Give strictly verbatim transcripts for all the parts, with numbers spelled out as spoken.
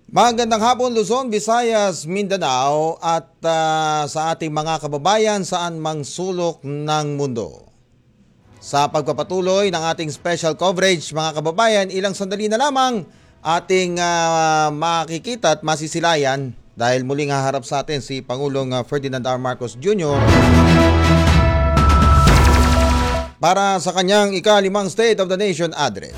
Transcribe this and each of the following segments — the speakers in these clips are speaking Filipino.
Magandang hapon Luzon, Visayas, Mindanao at ah, sa ating mga kababayan saan mang sulok ng mundo. Sa pagpapatuloy ng ating special coverage mga kababayan, ilang sandali na lamang ating ah, makikita at masisilayan dahil muling haharap sa atin si Pangulong ah, Ferdinand R. Marcos Junior para sa kanyang ikalimang State of the Nation Address.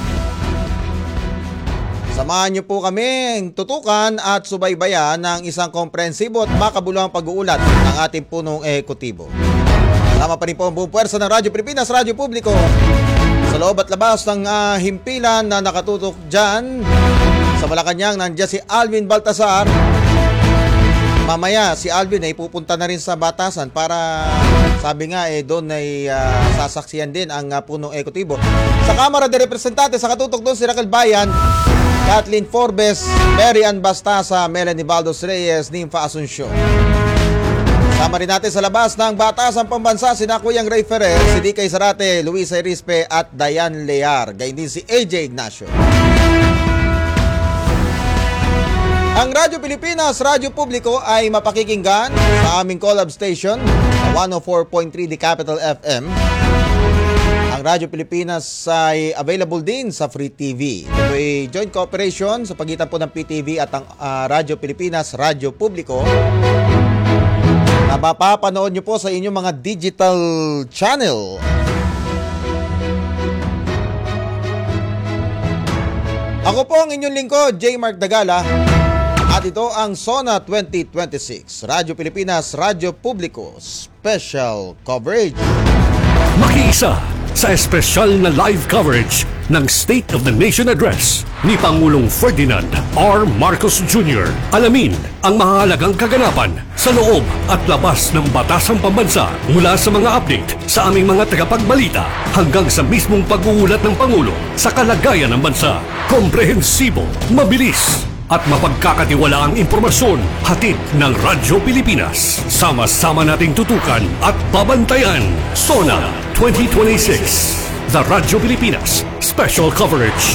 Samahan niyo po kami tutukan at subaybayan ng isang komprehensibo at makabuluhang pag-uulat ng ating punong ehekutibo. Kasama pa rin po ang buong puwersa ng Radyo Pilipinas, Radyo Publiko sa loob at labas ng uh, himpilan na nakatutok dyan. Sa Malacanang nandiyan si Alvin Baltasar. Mamaya si Alvin ay pupunta na rin sa Batasan para sabi nga eh doon ay uh, sasaksiyan din ang uh, punong ehekutibo. Sa Kamara de Representantes sa katutok doon si Raquel Bayan, Kathleen Forbes, Mary Ann Bastasa, Melanie Baldos Reyes, Nympha Asuncion. Kasama rin natin sa labas ng Batasan Pambansa sina Kuyang Ray Ferrer, si D K Zarate, Luisa Irispe at Diane Lear. Gayon din si A J Ignacio. Ang Radyo Pilipinas, Radyo Publiko ay mapakikinggan sa aming collab station one oh four point three The Capital F M. Ang Radyo Pilipinas ay available din sa Free T V. Ito ay joint cooperation sa pagitan po ng P T V at ang uh, Radyo Pilipinas, Radyo Publiko na mapapanood nyo po sa inyong mga digital channel. Ako po ang inyong lingkod, J. Mark Dagala, at ito ang SONA twenty twenty-six, Radyo Pilipinas, Radyo Publiko, Special Coverage. Makiisa sa espesyal na live coverage ng State of the Nation Address ni Pangulong Ferdinand R. Marcos Junior Alamin ang mahalagang kaganapan sa loob at labas ng Batasang Pambansa mula sa mga update sa aming mga tagapagbalita hanggang sa mismong pag-uulat ng Pangulo sa kalagayan ng bansa. Komprehensibo, mabilis at mapagkakatiwalaang impormasyon hatid ng Radyo Pilipinas. Sama-sama nating tutukan at babantayan. SONA twenty twenty-six, The Radyo Pilipinas Special Coverage.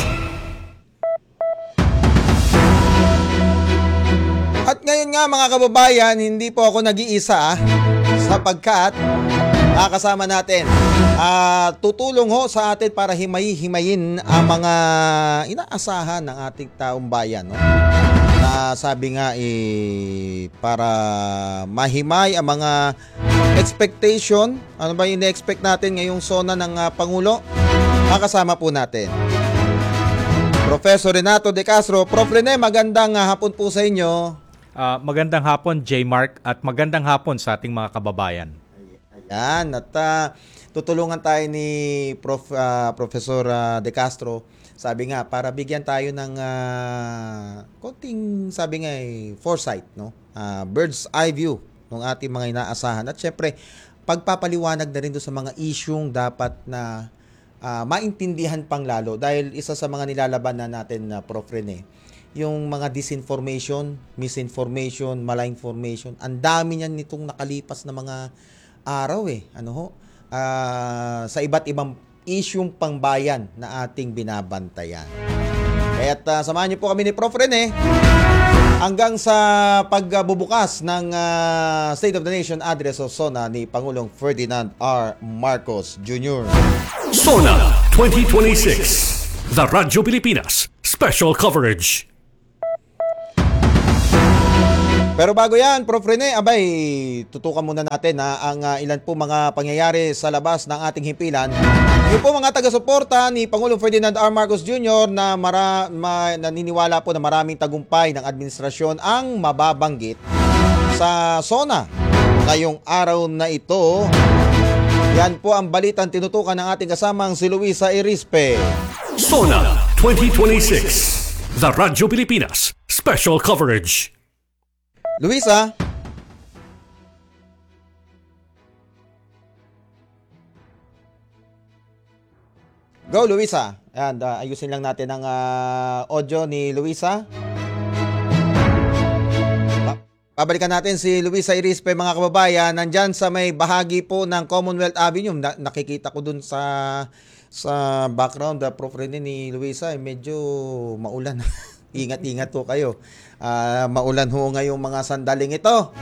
At ngayon nga mga kababayan, hindi po ako nag-iisa ah, sapagkat nakakasama natin. Uh, tutulong ho sa atin para himay-himayin ang mga inaasahan ng ating taong bayan. No? Na sabi nga eh, para mahimay ang mga expectation. Ano ba yung na-expect natin ngayong SONA ng uh, Pangulo? Makasama po natin Professor Renato De Castro. Prof Rene, magandang uh, hapon po sa inyo. Uh, magandang hapon, J. Mark, at magandang hapon sa ating mga kababayan. Ayan, at uh, tutulungan tayo ni Prof, uh, Professor uh, De Castro. Sabi nga, para bigyan tayo ng uh, konting, sabi nga, eh, foresight, no? Uh, bird's eye view ng ating mga inaasahan. At syempre, pagpapaliwanag na rin doon sa mga isyung dapat na uh, maintindihan pang lalo. Dahil isa sa mga nilalaban na natin, uh, Prof Rene, yung mga disinformation, misinformation, malinformation. Ang dami niyan nitong nakalipas na mga araw eh. Ano ho? Uh, sa iba't ibang isyung pangbayan na ating binabantayan. Kaya't uh, samahan niyo po kami ni Prof Rene hanggang sa pagbubukas ng uh, State of the Nation Address o SONA ni Pangulong Ferdinand R. Marcos Junior SONA twenty twenty-six, The Radyo Pilipinas Special Coverage. Pero bago yan, Prof Rene, abay, tutukan muna natin na ang uh, ilan po mga pangyayari sa labas ng ating himpilan. Yung po mga taga-suporta ni Pangulong Ferdinand R. Marcos Junior na mara, ma, naniniwala po na maraming tagumpay ng administrasyon ang mababanggit sa SONA ngayong araw na ito. Yan po ang balitang tinutukan ng ating kasamang si Luisa Irispe. SONA twenty twenty-six, The Radyo Pilipinas Special Coverage. Luisa? Go, Luisa. Ayan, uh, ayusin lang natin ang uh, audio ni Luisa. Pabalikan natin si Luisa Irispe, mga kababayan. Nandyan sa may bahagi po ng Commonwealth Avenue. Na- nakikita ko dun sa sa background, the Prof Rene ni Luisa, eh, medyo maulan. Ingat-ingat po kayo. Ah, maulan ho ngayong mga sandaling ito.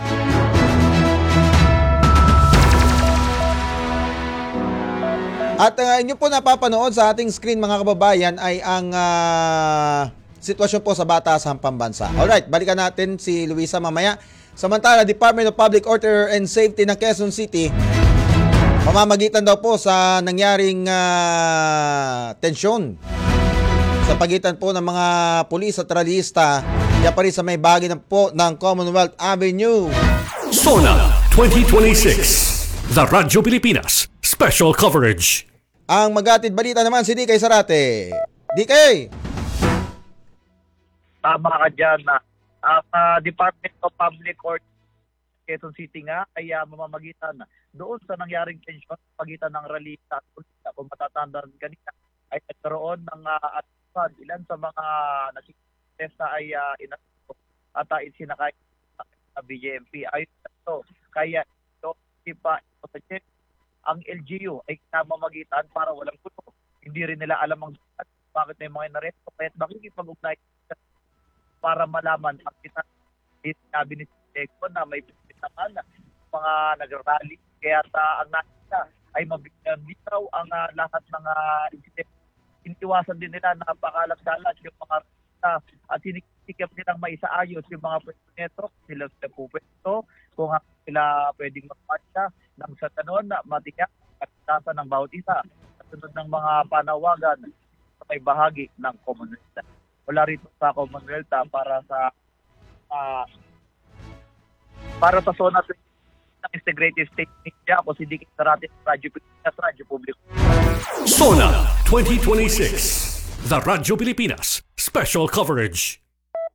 At uh, inyo po napapanood sa ating screen mga kababayan ay ang uh, sitwasyon po sa Batasang Pambansa. Alright, balikan natin si Luisa mamaya. Samantala, Department of Public Order and Safety ng Quezon City, pamamagitan daw po sa nangyaring uh, tensyon sa pagitan po ng mga pulis at rallyista, kaya pa rin sa may bahagi na po ng Commonwealth Avenue. SONA twenty twenty-six, The Radyo Pilipinas, Special Coverage. Ang magatid balita naman si D K Sarate. D K! Tama ka dyan. Ang uh, Department of Public Order Quezon City nga ay uh, mamamagitan doon sa nangyaring tensyon sa pagitan ng rallyista at pulis. Kung matatandaan kanina ay nagkaroon ng uh, at ilan sa mga nakikitesta ay uh, inasito at uh, isinakay sa B J M P. Ayun ito. Kaya ito, pa ito sa check. Ang L G U ay namamagitan para walang gulo. Hindi rin nila alam ang bakit may mga inaresto. Kaya makikipag-ugnay para malaman ang sinabi ni Seco na may naman mga nag-rally. Kaya uh, ang nakita ay mabigyan dito ang uh, lahat ng uh, insidente. Iniwasan din nila na pakalat-kalat yung mga uh, at sinisikap nilang maisaayos yung mga pwesto neto. Sila sila po pwesto kung sila pwedeng magpasya nang sa tanon na matiyak at tasa ng bawat isa at sunod ng mga panawagan sa may bahagi ng Commonwealth. Wala rito sa Commonwealth para sa uh, para sa SONA ng Integrated State Media. Ako si Dick Sarate, Radyo Pilipinas, Radyo Publiko. SONA twenty twenty-six, The Radyo Pilipinas, Special Coverage.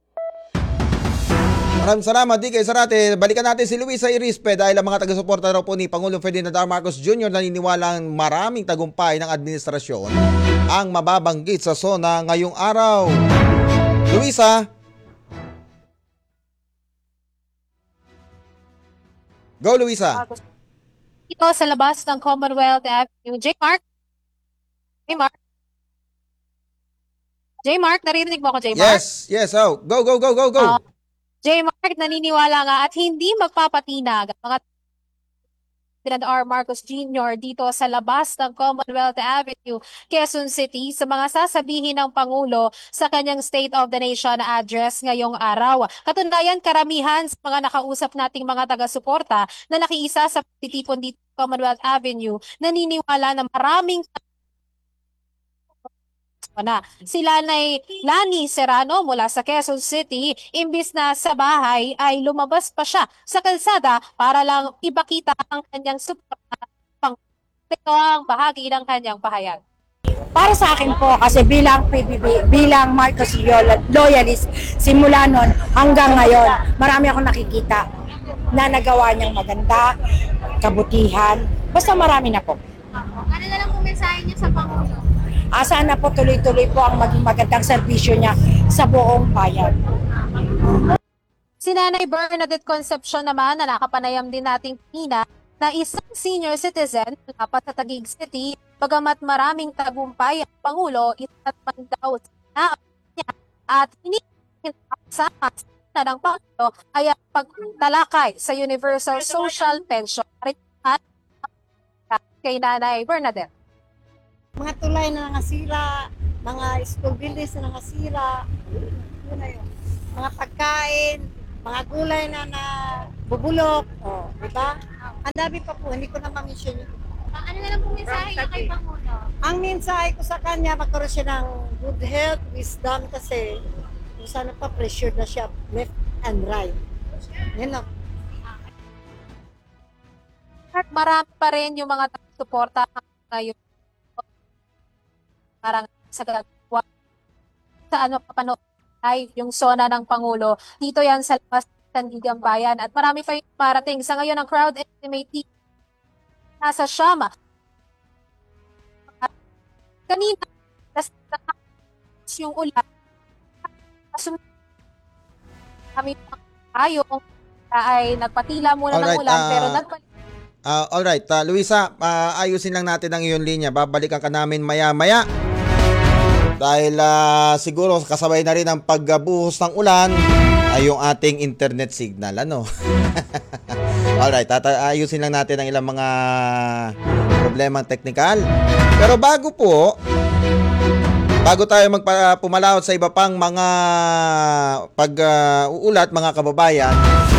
Maraming salamat, D K Sarate. Balikan natin si Luisa Irispe dahil ang mga taga-suporta raw po ni Pangulong Ferdinand R. Marcos Junior naniniwalang maraming tagumpay ng administrasyon ang mababanggit sa SONA ngayong araw. Luisa? Go, Luisa. Ito sa labas ng Commonwealth Avenue. J. Mark? J. Mark? J. Mark, narinig mo ako, J. Mark? Yes, yes. Oh, go, go, go, go, go. Uh, J. Mark, naniniwala nga at hindi magpapatinag ang mga Ferdinand R. Marcos Junior dito sa labas ng Commonwealth Avenue, Quezon City sa mga sasabihin ng Pangulo sa kanyang State of the Nation address ngayong araw. Katundayan, karamihan sa mga nakausap nating mga taga-suporta na nakiisa sa pagtitipon dito sa Commonwealth Avenue naniniwala na maraming na. Sila na Lani Serrano mula sa Quezon City, imbis na sa bahay ay lumabas pa siya sa kalsada para lang ipakita ang kanyang suporta pang ito ang bahagi ng kanyang pahayag. Para sa akin po, kasi bilang P B B, bilang Marcos loyalist, simula nun hanggang ngayon, marami akong nakikita na nagawa niyang maganda, kabutihan, basta marami na po. Ano na lang po mensahe niyo sa Pangulo? Ah, sana po tuloy-tuloy po ang maging magandang serbisyo niya sa buong bayan. Si Nanay Bernadette Concepcion naman na nakapanayam din nating Pina na isang senior citizen dapat sa Taguig City, bagamat maraming tagumpay ang Pangulo, isa't man daw na niya at hindi kasama sa ng Pangulo ay ang pagtalakay sa Universal Social Pension at kay Nanay Bernadette. Mga tulay na nangasira, mga school buildings na nangasira, yun na yun. Mga pagkain, mga gulay na na bubulok, oh, di ba? Ang dami pa po, hindi ko na ma-mention yun. Ah, ano na lang po mensahe niyo kay Pangulo? Ang mensahe ko sa kanya, magkaroon siya ng good health, wisdom, kasi kung sana pa pressured na siya left and right. Yan lang. Marami pa rin yung mga suporta ngayon. Parang sa gagawa sa ano papanood ay yung SONA ng Pangulo. Dito yan sa labas ng Sandigan Bayan at marami pa yung parating. Sa ngayon ang crowd estimate nasa Shama. Kanina yung ulan kami ayong ay nagpatila muna Alright, ng ulan uh, pero nagpatila. Uh, alright, uh, Luisa, uh, ayusin lang natin ang iyong linya. Babalikan ka namin maya-maya. Dahil ah, siguro kasabay na rin ang pagbuhos ng ulan ay yung ating internet signal. Ano? Alright, tata- ayusin lang natin ang ilang mga problemang teknikal. Pero bago po, bago tayo magpumalaot sa iba pang mga pag-uulat, mga kababayan,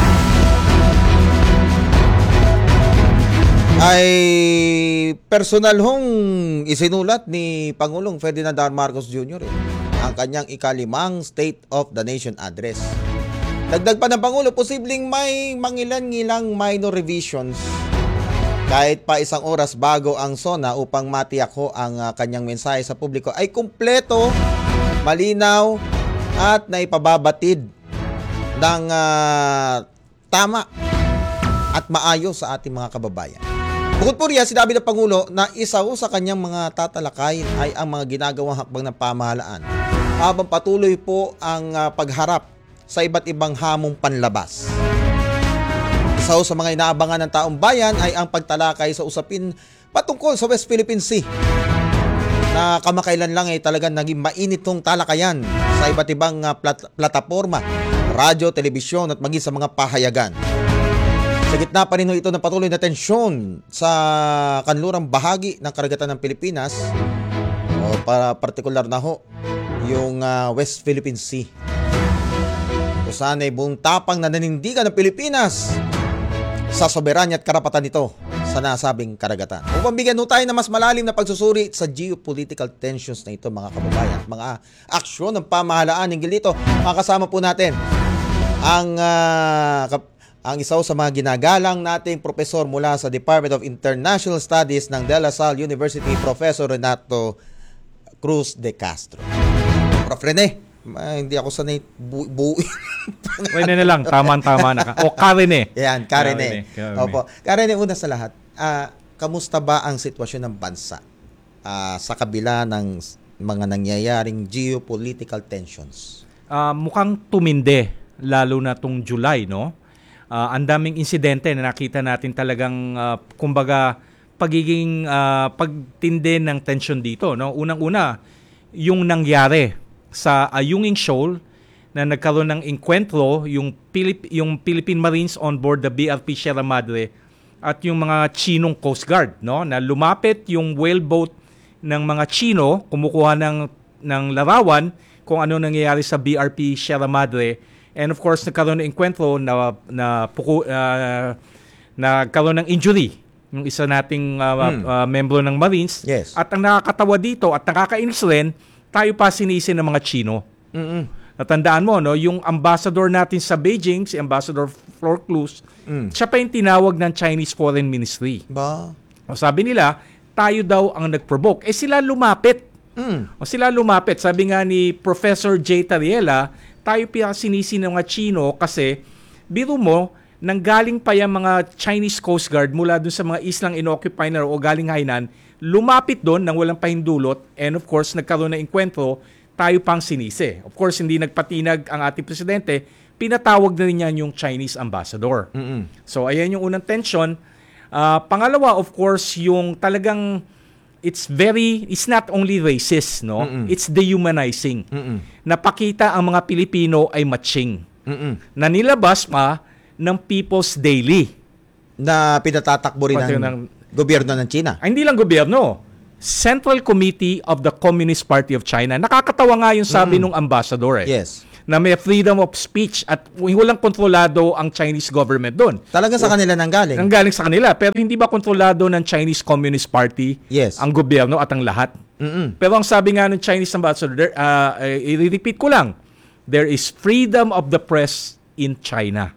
ay personal hong isinulat ni Pangulong Ferdinand R. Marcos Junior eh, ang kanyang ikalimang State of the Nation Address. Dagdag pa ng Pangulo, posibleng may mangilan-ngilang minor revisions kahit pa isang oras bago ang SONA upang matiyak ho ang uh, kanyang mensahe sa publiko ay kumpleto, malinaw at naipababatid ng uh, tama at maayos sa ating mga kababayan. Bukod po riyan, sinabi ng Pangulo na isa ho sa kanyang mga tatalakayin ay ang mga ginagawang hakbang ng pamahalaan habang patuloy po ang uh, pagharap sa iba't ibang hamong panlabas. Isa ho sa mga inaabangan ng taong bayan ay ang pagtalakay sa usapin patungkol sa West Philippine Sea na kamakailan lang ay talagang naging mainit tong talakayan sa iba't ibang uh, plat- plataforma, radyo, telebisyon at maging sa mga pahayagan. Sa gitna pa rin ito ng patuloy na tensyon sa kanlurang bahagi ng karagatan ng Pilipinas, o para partikular na ho, yung uh, West Philippine Sea. Kung saan ay buong tapang na nanindigan ng Pilipinas sa soberanya at karapatan nito sa nasabing karagatan. Upang bigyan tayo na mas malalim na pagsusuri sa geopolitical tensions na ito, mga kababayan, mga aksyon ng pamahalaan hinggil dito, makasama po natin ang uh, kap- ang isa sa mga ginagalang nating profesor mula sa Department of International Studies ng De La Salle University, Professor Renato Cruz de Castro. Prof Rene, ma, hindi ako sanay bu- buuin. Rene na lang, tama-tama na ka. O Karene. Yan, Karene. Karene. Opo. Karene, una sa lahat, uh, kamusta ba ang sitwasyon ng bansa uh, sa kabila ng mga nangyayaring geopolitical tensions? Uh, mukhang tuminde, lalo na tong July, no? Uh, ang daming insidente na nakita natin talagang, uh, kumbaga, pagiging uh, pagtindi ng tension dito, no? Unang-una, yung nangyari sa Ayungin Shoal na nagkaroon ng enkwentro yung Pilip, yung Philippine Marines on board the B R P Sierra Madre at yung mga Chinong Coast Guard, no? Na lumapit yung whaleboat ng mga Chino, kumukuha ng ng larawan kung ano nangyayari sa B R P Sierra Madre. And of course, nagkaroon ng enkwentro na na puku, uh, nagkaroon ng injury yung isa nating uh, hmm. uh, membro ng Marines. Yes. At ang nakakatawa dito at nakakainis rin, tayo pa sinisi ng mga Chino. Mm-mm. Natandaan mo, no, yung ambassador natin sa Beijing, si Ambassador Flor Cruz, mm. siya pa yung tinawag ng Chinese Foreign Ministry. Ba? O sabi nila, tayo daw ang nag-provoke. Eh sila lumapit. Mm. O sila lumapit. Sabi nga ni Professor J. Tariela, tayo pa sinisi ng mga Chino kasi biro mo, nanggaling pa yung mga Chinese Coast Guard mula dun sa mga islang inoccupy na o galing Hainan, lumapit doon nang walang pahindulot and of course nagkaroon ng enkwentro, tayo pang sinisi. Of course, hindi nagpatinag ang ating presidente, pinatawag na rin yan yung Chinese ambassador. Mm-mm. So ayan yung unang tension. Uh, pangalawa, of course, yung talagang it's very, it's not only racist, no? Mm-mm. It's dehumanizing. Mm-mm. Napakita ang mga Pilipino ay matching. Mm-mm. Na nilabas pa ng People's Daily. Na pinatatakbo rin ng, ng gobyerno ng China. Ay, hindi lang gobyerno. Central Committee of the Communist Party of China. Nakakatawa nga yung sabi mm-hmm. ng ambassador eh. Yes. Na may freedom of speech at walang kontrolado ang Chinese government doon. Talaga sa kanila nanggaling. Nanggaling sa kanila. Pero hindi ba kontrolado ng Chinese Communist Party yes. ang gobyerno at ang lahat? Mm-mm. Pero ang sabi nga ng Chinese ambassador, uh, i-repeat ko lang, there is freedom of the press in China.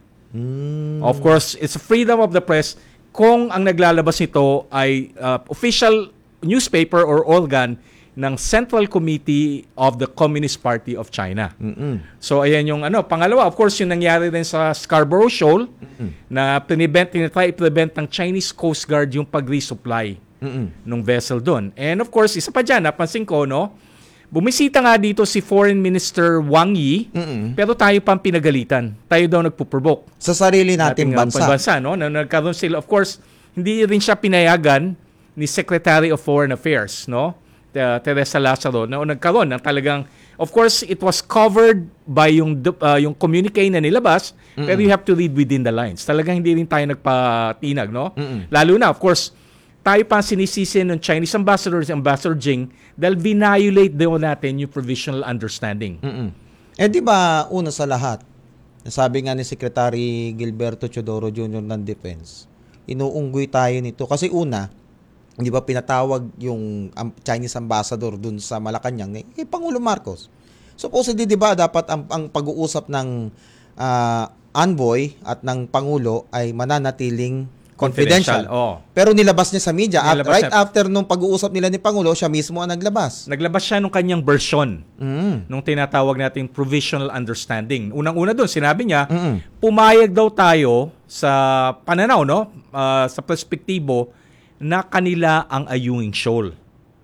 Mm. Of course, it's freedom of the press kung ang naglalabas nito ay uh, official newspaper or organ ng Central Committee of the Communist Party of China. Mm-mm. So ayan yung ano, pangalawa, of course, yung nangyari din sa Scarborough Shoal mm-mm. na pinibent, tinatry i-prevent ng Chinese Coast Guard yung pag-resupply mm-mm. ng vessel doon. And of course, isa pa dyan, napansin ko, no, bumisita nga dito si Foreign Minister Wang Yi, mm-mm. pero tayo pang pinagalitan. Tayo daw nagpo-provoke. Sa sarili nating bansa. bansa, no? Na nagkaroon sila, of course, hindi rin siya pinayagan ni Secretary of Foreign Affairs, no? uh, Teresa Lazaro na nagkaroon ng talagang, of course, it was covered by yung uh, yung communique na nilabas, mm-mm. pero you have to read within the lines. Talagang hindi rin tayo nagpatinag, no? Mm-mm. Lalo na, of course, tayo pa sinisisi ng Chinese ambassador, si Ambassador Jing, dahil violate daw natin yung provisional understanding. Mm-mm. Eh di ba, una sa lahat, sabi nga ni Secretary Gilberto Teodoro Junior ng Defense, inuunggoy tayo nito. Kasi una, di ba pinatawag yung um, Chinese ambassador dun sa Malacanang ni eh, Pangulo Marcos. Supposedly, di ba, dapat ang, ang pag-uusap ng uh, envoy at ng Pangulo ay mananatiling confidential. Confidential, oh. Pero nilabas niya sa media. At Nilabas right niya. after nung pag-uusap nila ni Pangulo, siya mismo ang naglabas. Naglabas siya nung kanyang version Mm. nung tinatawag nating provisional understanding. Unang-una doon, sinabi niya, Mm-mm. pumayag daw tayo sa pananaw, no? Uh, sa perspektibo na kanila ang Ayungin Shoal.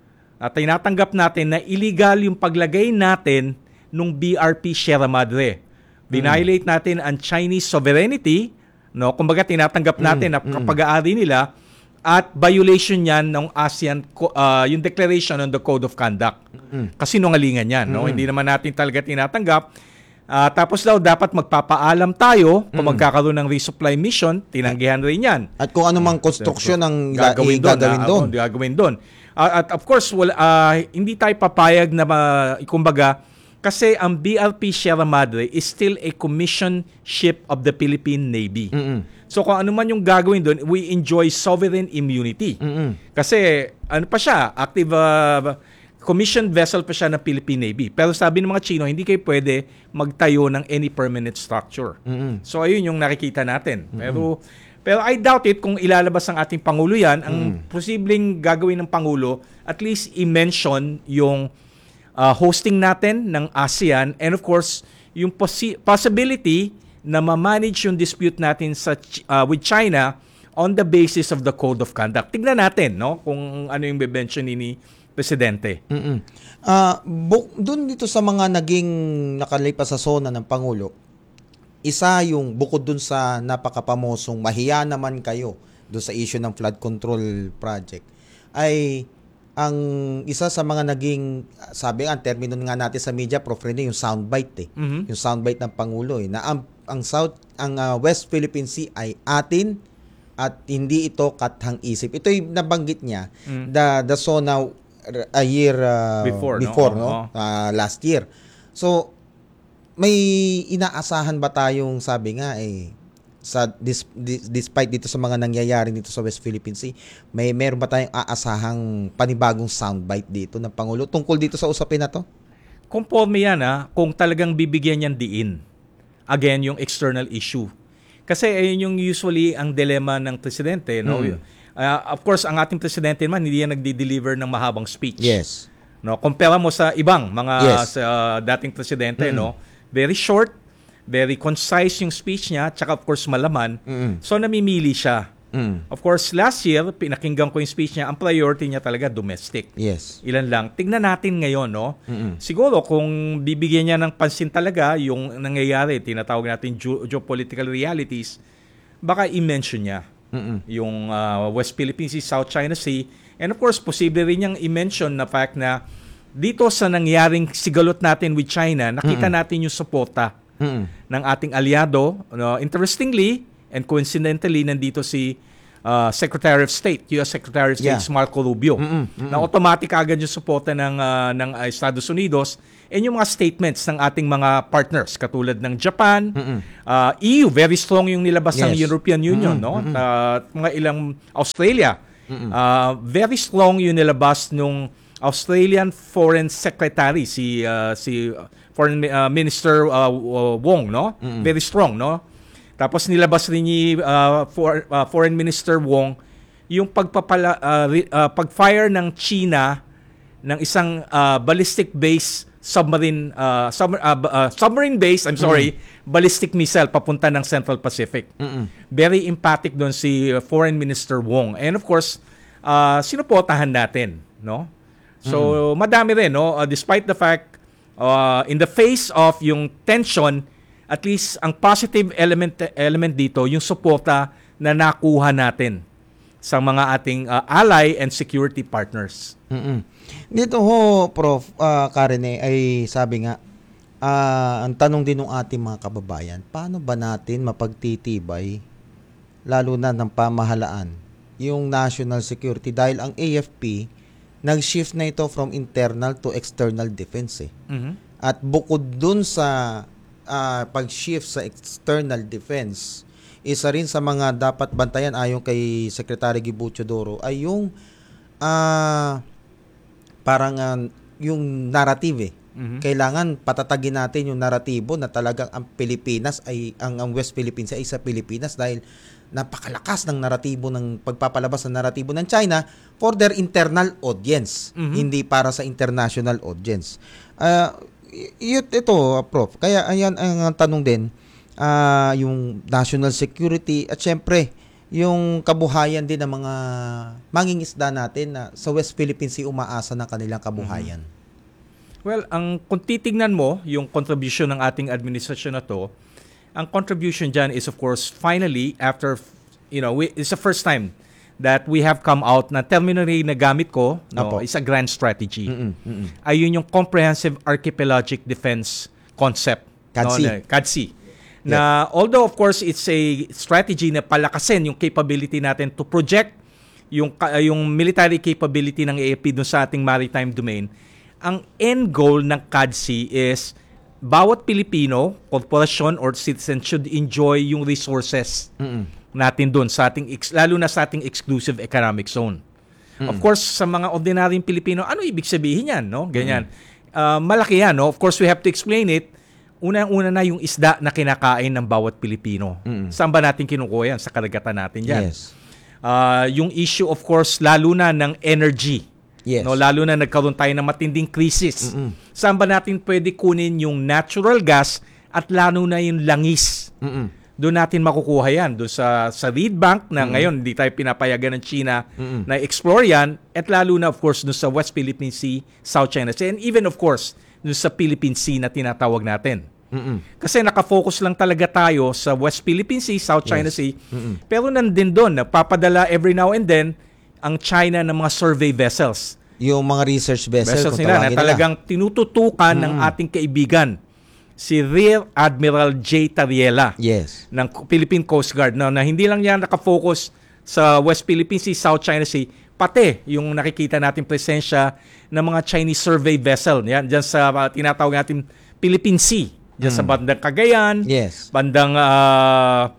At tinatanggap natin na illegal yung paglagay natin nung B R P Sierra Madre. Binviolate natin ang Chinese sovereignty, no? Kumbaga tinatanggap natin na kapag-aari nila at violation yan ng ASEAN uh, yung declaration on the Code of Conduct. Kasi nungalingan yan, no? Hindi naman natin talaga tinatanggap. Uh, tapos daw dapat magpapaalam tayo kung magkakaroon ng resupply mission, tinanggihan rin yan. At kung anumang konstruksyon ang la- gagawin eh, doon. gagawin ah, doon. oh, gagawin doon. Uh, at of course, wala, uh, hindi tayo papayag na, uh, kumbaga, kasi ang B R P Sierra Madre is still a commissioned ship of the Philippine Navy. Mm-mm. So kung ano man yung gagawin doon, we enjoy sovereign immunity. Mm-mm. Kasi ano pa siya, active uh, commissioned vessel pa siya ng Philippine Navy. Pero sabi ng mga Chino, hindi kayo pwede magtayo ng any permanent structure. Mm-mm. So ayun yung nakikita natin. Pero pero I doubt it kung ilalabas ng ating Pangulo yan. Ang posibleng gagawin ng Pangulo, at least i-mention yung uh, hosting natin ng ASEAN and of course, yung posi- possibility na ma-manage yung dispute natin sa uh, with China on the basis of the Code of Conduct. Tignan natin, no, kung ano yung be-mention ni Presidente. Mm-mm. Ah, bu- doon dito sa mga naging nakalipas sa zona ng Pangulo, isa yung bukod dun sa napakapamosong mahiya naman kayo doon sa issue ng flood control project, ay ang isa sa mga naging, sabi nga, termino nga natin sa media, Prof Rene, yung soundbite eh. Mhm. Yung soundbite ng Pangulo eh, na ang, ang South, ang uh, West Philippine Sea ay atin at hindi ito kathang isip. Ito yung nabanggit niya, Mm. the, the zona a year uh, Before, no? before, no? Oo. Uh, last year. So, may inaasahan ba tayong, sabi nga eh, sa dis, dis, despite dito sa mga nangyayari dito sa West Philippine Sea, may meron ba tayong aasahang panibagong soundbite dito ng Pangulo tungkol dito sa usapin na to? Conforme yan, ha, kung talagang bibigyan niyan diin. Again, yung external issue. Kasi ayun yung usually ang dilemma ng presidente, no? Mm. Uh, of course, ang ating presidente man hindi yan nagdi-deliver ng mahabang speech. Yes. No, kumpara mo sa ibang mga Yes. sa dating presidente, Mm. no? Very short, very concise yung speech niya, tsaka of course malaman. Mm. So namimili siya. Mm. Of course, last year, pinakinggan ko yung speech niya, ang priority niya talaga domestic. Yes. Ilan lang. Tingnan natin ngayon, no? Mm-mm. Siguro kung bibigyan niya ng pansin talaga yung nangyayari, tinatawag natin geo- geopolitical realities, baka i-mention niya Mm-mm. yung uh, West Philippine Sea, South China Sea. And of course, posible rin niyang i-mention na fact na dito sa nangyaring sigalot natin with China, nakita Mm-mm. natin yung suporta Mm-mm. ng ating aliado. No? Interestingly, and coincidentally, nandito si uh, Secretary of State, U S Secretary of State Yeah. Marco Rubio, Mm-mm, mm-mm. na automatic agad yung suporta ng, uh, ng uh, Estados Unidos and yung mga statements ng ating mga partners katulad ng Japan, Mm-mm. uh, E U, very strong yung nilabas ng Yes. European Union, Mm-mm, no? mm-mm. Uh, mga ilang Australia, uh, very strong yung nilabas nung Australian Foreign Secretary, si uh, si uh, Foreign uh, Minister uh, Wong, no? Very strong, no? Tapos nilabas rin ni uh, for, uh, Foreign Minister Wong yung pagpapala uh, re, uh, pag-fire ng China ng isang uh, ballistic base submarine uh, sub, uh, uh, submarine base, I'm sorry, ballistic missile papunta ng Central Pacific. Mm-mm. Very emphatic doon si uh, Foreign Minister Wong. And of course, uh, sinuportahan natin, no? So, madami rin, no? Uh, despite the fact, uh, in the face of yung tension, at least ang positive element element dito, yung suporta na nakuha natin sa mga ating uh, ally and security partners. Mm-mm. Dito ho, Prof uh, Karine, ay sabi nga, uh, ang tanong din ng ating mga kababayan, paano ba natin mapagtitibay, lalo na ng pamahalaan, yung national security? Dahil ang A F P, nag-shift na ito from internal to external defense. Eh. Mhm. At bukod dun sa uh, pag-shift sa external defense, isa rin sa mga dapat bantayan ayon kay Secretary Gibu Teodoro ay yung uh, parang uh, yung narrative eh. Mhm. Kailangan patatagin natin yung naratibo na talagang ang Pilipinas ay ang, ang West Philippines ay sa Pilipinas dahil napakalakas ng naratibo ng pagpapalabas ng naratibo ng China for their internal audience, Mhm. hindi para sa international audience. Uh, y- ito, Prof. Kaya ayan ang tanong din, uh, yung national security at syempre yung kabuhayan din ng mga mangingisda natin na sa West Philippines Sea umaasa ng kanilang kabuhayan. Well, ang kung titignan mo yung contribution ng ating administrasyon na to, ang contribution dyan is of course finally after, you know, we, it's the first time that we have come out na terminology na gamit ko, no, Apo. is a grand strategy. Mm-mm, mm-mm. Ayun yung Comprehensive Archipelagic Defense Concept. C A D C. No, na, C A D C. Na although of course it's a strategy na palakasin yung capability natin to project yung ka- yung military capability ng A F P dun sa ating maritime domain, ang end goal ng C A D C is bawat Pilipino, korporasyon or citizen should enjoy yung resources Mm-mm. natin doon sa ating ex- lalo na sa ating exclusive economic zone. Of course, sa mga ordinaryong Pilipino, ano ibig sabihin yan, no? Ganyan. Uh, malaki yan, no? Of course, we have to explain it. Unang-una na yung isda na kinakain ng bawat Pilipino. Mm. Saan ba natin kinukuha yan? Sa karagatan natin yan. Yes. Uh, yung issue, of course, lalo na ng energy. Yes. No, lalo na nagkaroon tayo ng matinding crisis. Mm-mm. Saan ba natin pwede kunin yung natural gas at lalo na yung langis? Mm-mm. Doon natin makukuha yan. Doon sa, sa Reed Bank na ngayon hindi tayo pinapayagan ng China Mm-mm. na explore yan. At lalo na of course doon sa West Philippine Sea, South China Sea, and even of course doon sa Philippine Sea na tinatawag natin. Mm-mm. Kasi nakafocus lang talaga tayo sa West Philippine Sea, South China Yes. Sea. Mm-mm. Pero nandun doon, napapadala every now and then ang China ng mga survey vessels. Yung mga research vessel, Vessels kung nila na tawagin nila. talagang tinututukan ng ating kaibigan, si Rear Admiral J. Tariela Yes. ng Philippine Coast Guard na, na hindi lang yan nakafocus sa West Philippine Sea, South China Sea, pati yung nakikita natin presensya ng mga Chinese survey vessel yan dyan sa uh, tinatawag natin Philippine Sea, dyan sa bandang Cagayan, Yes. bandang uh,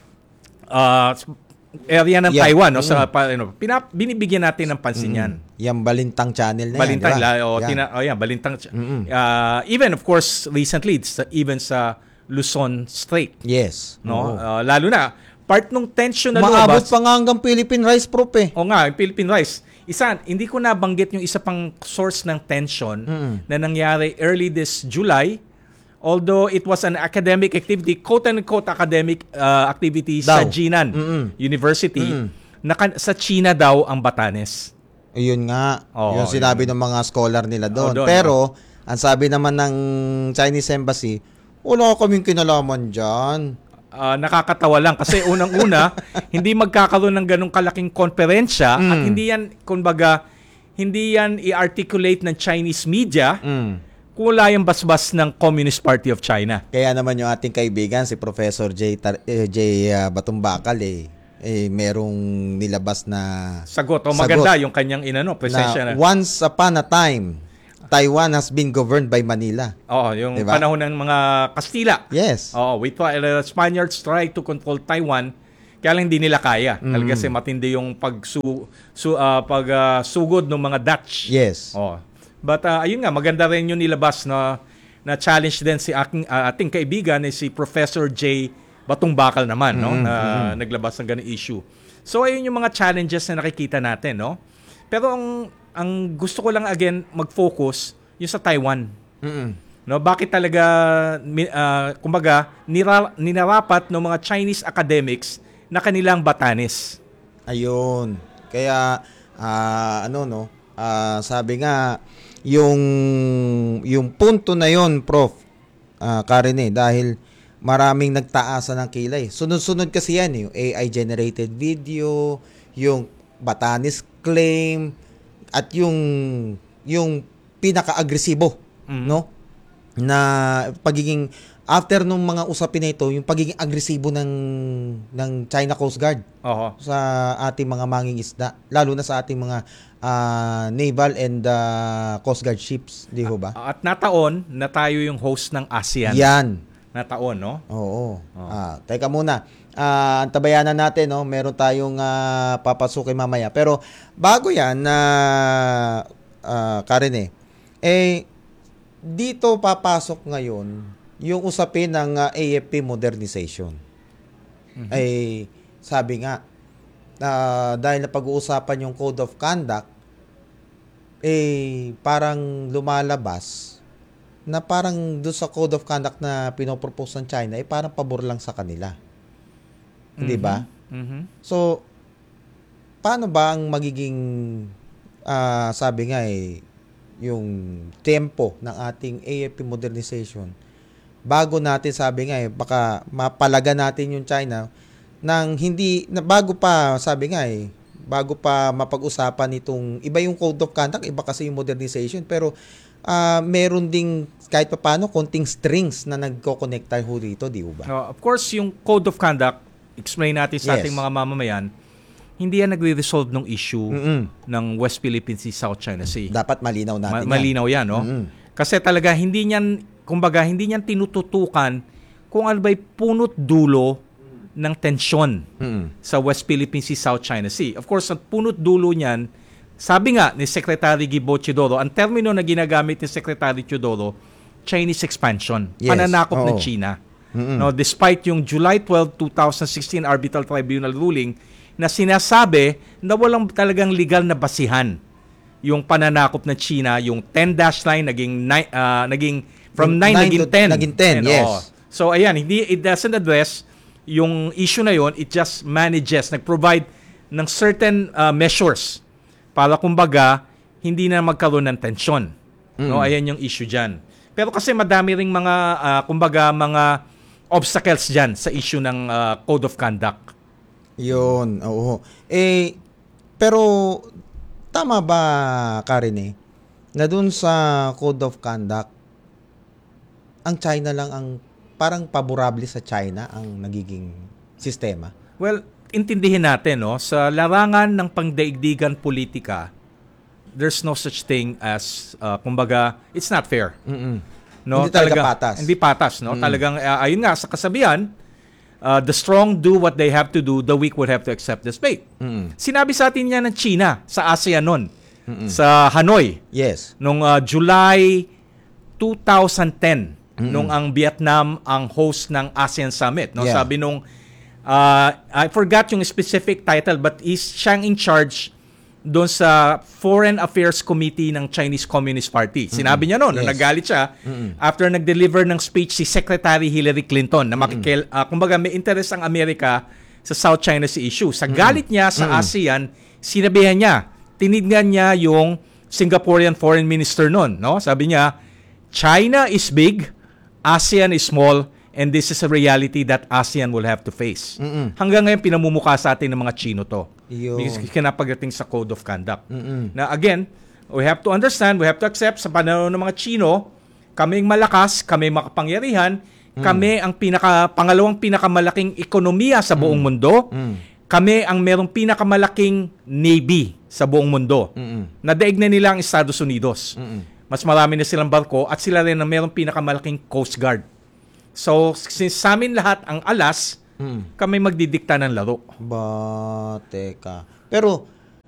uh, area ng Yeah. Taiwan, no, sa pa, you know, pinap, binibigyan natin ng pansin yan. Yung Balintang Channel na Balintang, yan, di ba? la, oh, Yan. tina, oh, yeah, Balintang. Mm-mm. Uh, even of course recently, it's, uh, even sa Luzon Strait, Yes. no? Oo. Uh, lalo na part ng tension na Maabot lumabas. pa nga hanggang Philippine Rice, Prof eh. O nga, yung Philippine Rice. Isa, hindi ko nabanggit yung isa pang source ng tension Mm. na nangyari early this July. Although it was an academic activity, quote-unquote academic uh, activity sa Daw. Jinan Mm-mm. University, Mm-mm. na kan- sa China daw ang Batanes. Ayun nga. Oo, yung sinabi ng mga scholar nila doon. Oh, doon, Pero, ang sabi naman ng Chinese Embassy, wala kaming kinalaman dyan. Ah, nakakatawa lang kasi unang-una hindi magkakaroon ng ganong kalaking konferensya at Mm. hindi yan kumbaga hindi yan i-articulate ng Chinese media Mm. kung wala yung basbas ng Communist Party of China. Kaya naman yung ating kaibigan, si Professor J. Tar- eh, J. uh, Batumbakal, eh, eh, merong nilabas na Sagot. O Sagot. maganda yung kanyang inano, presensya na. na once upon a time, Taiwan has been governed by Manila. Oo, yung Diba? panahon ng mga Kastila. Yes. Oo, we try, uh, Spaniards tried to control Taiwan, kaya lang hindi nila kaya. Mm. Talaga kasi matindi yung pagsu, su, uh, pag, uh, sugod ng mga Dutch. Yes. Oh. But uh, ayun nga, maganda rin yung nilabas na na challenge din si aking uh, ating kaibigan eh, si Professor J. Batumbakal naman, no, na naglabas ng ganung issue. So ayun yung mga challenges na nakikita natin, no. Pero ang ang gusto ko lang again mag-focus yung sa Taiwan. Mm-mm. No, bakit talaga mi- uh, kumbaga nira, ninarapat ng mga Chinese academics na kanilang Batanes. Ayun. Kaya ah, ano no, ah, sabi nga yung yung punto na yon, Prof ah, Karen eh, dahil maraming nagtaasan ng kilay. Sunod-sunod kasi yan eh, yung A I generated video, yung Batanes claim at yung yung pinaka-agresibo, Mm. no? Na pagiging after nung mga usapin na ito, yung pagiging agresibo ng ng China Coast Guard Oo. sa ating mga mangingisda, lalo na sa ating mga ah, naval and ah, Coast Guard ships, di ho ba? At nataon na tayo yung host ng ASEAN. Yan. Nataon, no? Oo. Oh. Ah, teka muna. Ah, antabayanan natin, no. Meron tayong ah, papasukin mamaya. Pero bago 'yan na ah, Karen eh. Eh dito papasok ngayon yung usapin ng ah, A F P modernization. Eh sabi nga ah, dahil napag-uusapan yung code of conduct, eh parang lumalabas na parang doon sa code of conduct na pinopropose ng China, eh parang pabor lang sa kanila. Hindi ba? Mhm. So, paano ba ang magiging, ah, sabi nga eh, yung tempo ng ating A F P modernization bago natin, sabi nga eh, baka mapalaga natin yung China nang hindi, na bago pa, sabi nga eh, bago pa mapag-usapan itong, iba yung code of conduct, iba kasi yung modernization, pero ah, meron ding kahit pa paano konting strings na nagko-connecta ho dito, di ba? Uh, of course, yung code of conduct, explain natin sa Yes. ating mga mamamayan, hindi yan nagre-resolve ng issue Mm-mm. ng West Philippine Sea, South China Sea. Dapat malinaw Ma- natin yan. malinaw yan, no? Mm-mm. Kasi talaga, hindi niyan, kumbaga, hindi niyan tinututukan kung ano ba'y punot dulo ng tensyon Mm-mm. sa West Philippine Sea, South China Sea. Of course, ang punot dulo niyan, sabi nga ni Secretary Gibo Chidoro, ang termino na ginagamit ni Secretary Chidoro, Chinese expansion, Yes. pananakop ng Oo. China. Mm-mm. No, despite yung July twelfth, twenty sixteen Arbitral Tribunal ruling na sinasabi na walang talagang legal na basihan yung pananakop ng China, yung ten dash line naging ni- ah, naging from nine Nine naging to- ten. naging ten, And, yes. oo. So ayan, hindi it doesn't address yung issue na yon, it just manages, nag-provide ng certain ah, measures para kumbaga hindi na magkaroon ng tensyon. No, ayan yung issue diyan. Pero kasi madami ring mga ah, kumbaga mga obstacles diyan sa issue ng ah, code of conduct. Yun, oo. Eh, pero tama ba, Karen eh, na dun sa code of conduct, ang China lang ang, parang paborable sa China ang nagiging sistema? Well, intindihin natin, no, sa larangan ng pangdaigdigan politika, there's no such thing as uh, kumbaga, it's not fair. Mm-mm. No, Hindi talaga Talagang- patas. Hindi patas, no? Talagang uh, ayun nga sa kasabihan, uh, the strong do what they have to do, the weak would have to accept this fate. Mm-mm. Sinabi sa atin yan ng China sa ASEAN noon, sa Hanoi, Yes. nung uh, July twenty ten, nung ang Vietnam ang host ng ASEAN Summit. No? Yeah. Sabi nung, uh, I forgot yung specific title, but is siyang in charge doon sa Foreign Affairs Committee ng Chinese Communist Party. Sinabi niya noon, Yes. na nagalit siya, after nag-deliver ng speech si Secretary Hillary Clinton, na makikil, uh, kumbaga may interest ang Amerika sa South China Sea issue. Sa galit niya sa ASEAN, sinabihan niya, tinignan niya yung Singaporean Foreign Minister noon. No? Sabi niya, China is big, ASEAN is small, and this is a reality that ASEAN will have to face. Hanggang ngayon, pinamumukha sa atin ng mga Chino to. Yun. Because kinapagating sa code of conduct. Na again, we have to understand, we have to accept sa panahon ng mga Chino, kami ang malakas, kami ang makapangyarihan, kami ang pinaka, pangalawang pinakamalaking ekonomiya sa buong mundo, kami ang merong pinakamalaking navy sa buong mundo. Nadaig na nila ang Estados Unidos. Mas marami na silang barko at sila rin ang merong pinakamalaking Coast Guard. So, since sa amin lahat ang alas, kami magdidikta ng laro. Ba, teka. Pero,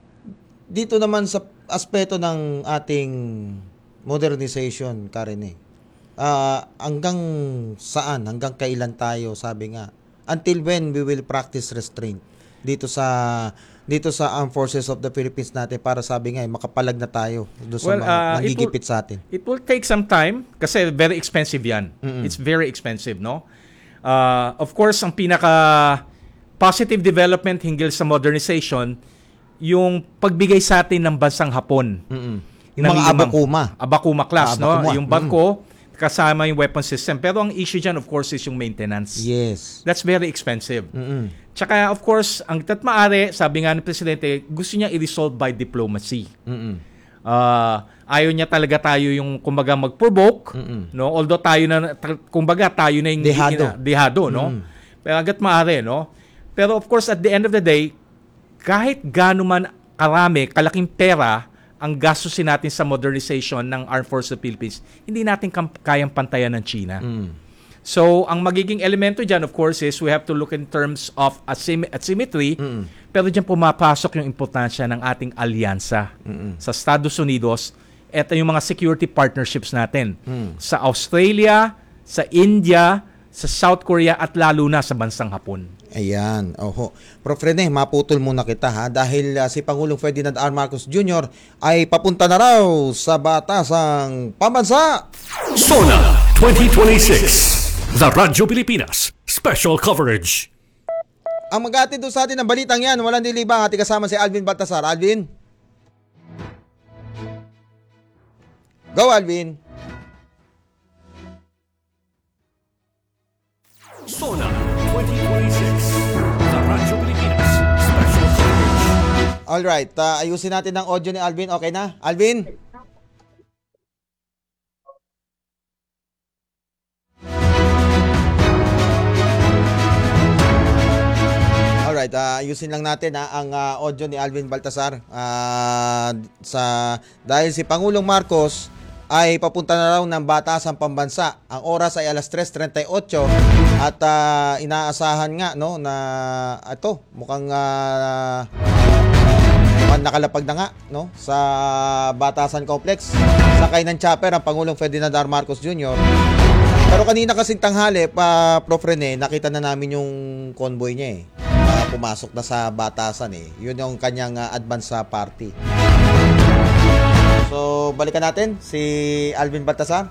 dito naman sa aspeto ng ating modernization, Karen eh, ah, hanggang saan, hanggang kailan tayo, sabi nga, until when we will practice restraint dito sa dito sa Armed Forces of the Philippines natin para sabi nga eh, makapalag na tayo doon sa Well, mga uh, it nanggigipit sa atin. It will take some time kasi very expensive yan. It's very expensive, no? Uh, of course, ang pinaka positive development hinggil sa modernization, yung pagbigay sa atin ng bansang Hapon. Mm-mm. Yung ng mga limang- Abakuma. Abakuma class, Ah, no? Abakuma. Yung barko, kasama yung weapon system. Pero ang issue dyan, of course, is yung maintenance. Yes. That's very expensive. Mm-mm. Tsaka, of course, ang tat maaari, sabi nga ng Presidente, gusto niya i-resolve by diplomacy. Mm-mm. Uh, ayaw niya talaga tayo yung, kumbaga, mag-provoke. Mm-mm. No? Although tayo na, kumbaga, tayo na yung Dehado. ina- dehado, no? Mm. Pero hanggat maaari, no? Pero, of course, at the end of the day, kahit gaano man karami, kalaking pera, ang gastusin natin sa modernization ng Armed Forces of the Philippines, hindi natin kam- kayang pantayan ng China. Mm. So, ang magiging elemento dyan, of course, is we have to look in terms of asym- asymmetry, Mm. pero dyan pumapasok yung importansya ng ating alyansa Mm-mm. sa Estados Unidos at yung mga security partnerships natin Mm. sa Australia, sa India, sa South Korea, at lalo na sa bansang Hapon. Ayan, oho. Prof Rene, maputol muna kita ha dahil uh, si Pangulong Ferdinand R. Marcos Junior ay papunta na raw sa batasang pambansa. Sona twenty twenty-six. The Radyo Pilipinas. Special coverage. Ang mag-aatid doon sa atin ng balitang yan, walang dilibang, ating kasama si Alvin Baltasar. Alvin? Go, Alvin! Sona twenty twenty-six. The Radyo Pilipinas. Special coverage. Alright, uh, ayusin natin ang audio ni Alvin. Okay na? Alvin? Alright, uh, ayusin lang natin ha, ang uh, audio ni Alvin Baltasar. Uh, sa, dahil si Pangulong Marcos ay papunta na raw ng batasang pambansa. Ang oras ay alas tres thirty-eight at uh, inaasahan nga no na ito mukhang uh, mukhang nakalapag na nga no sa Batasan Complex. Sakay ng chopper ang Pangulong Ferdinand R. Marcos Junior Pero kanina kasing tanghali pa Prof Rene, nakita na namin yung convoy niya eh. Uh, pumasok na sa Batasan eh. Yun yung kanyang uh, advance sa party. So, balikan natin si Alvin Baltasar.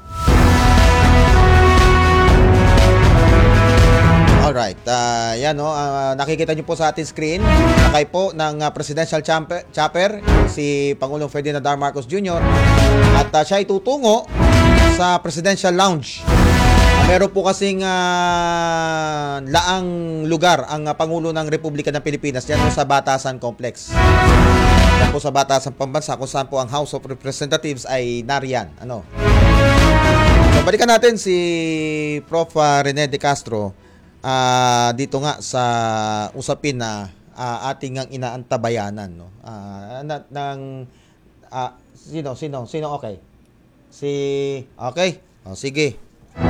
Alright, uh, yan no, uh, nakikita niyo po sa ating screen, sakay po ng uh, Presidential Chopper, chopper si Pangulong Ferdinand R. Marcos Junior At uh, siya ay tutungo sa Presidential Lounge. Uh, meron po kasing uh, laang lugar ang uh, Pangulo ng Republika ng Pilipinas yan po sa Batasan Complex. Yan po sa Batasan Pambansa kung saan po ang House of Representatives ay nariyan. Ano? So, balikan natin si Prof uh, Rene De Castro uh, dito nga sa usapin na uh, ating ang inaantabayanan. No? Uh, na, ng, uh, sino? Sino? Sino okay? Si... Okay? O, sige.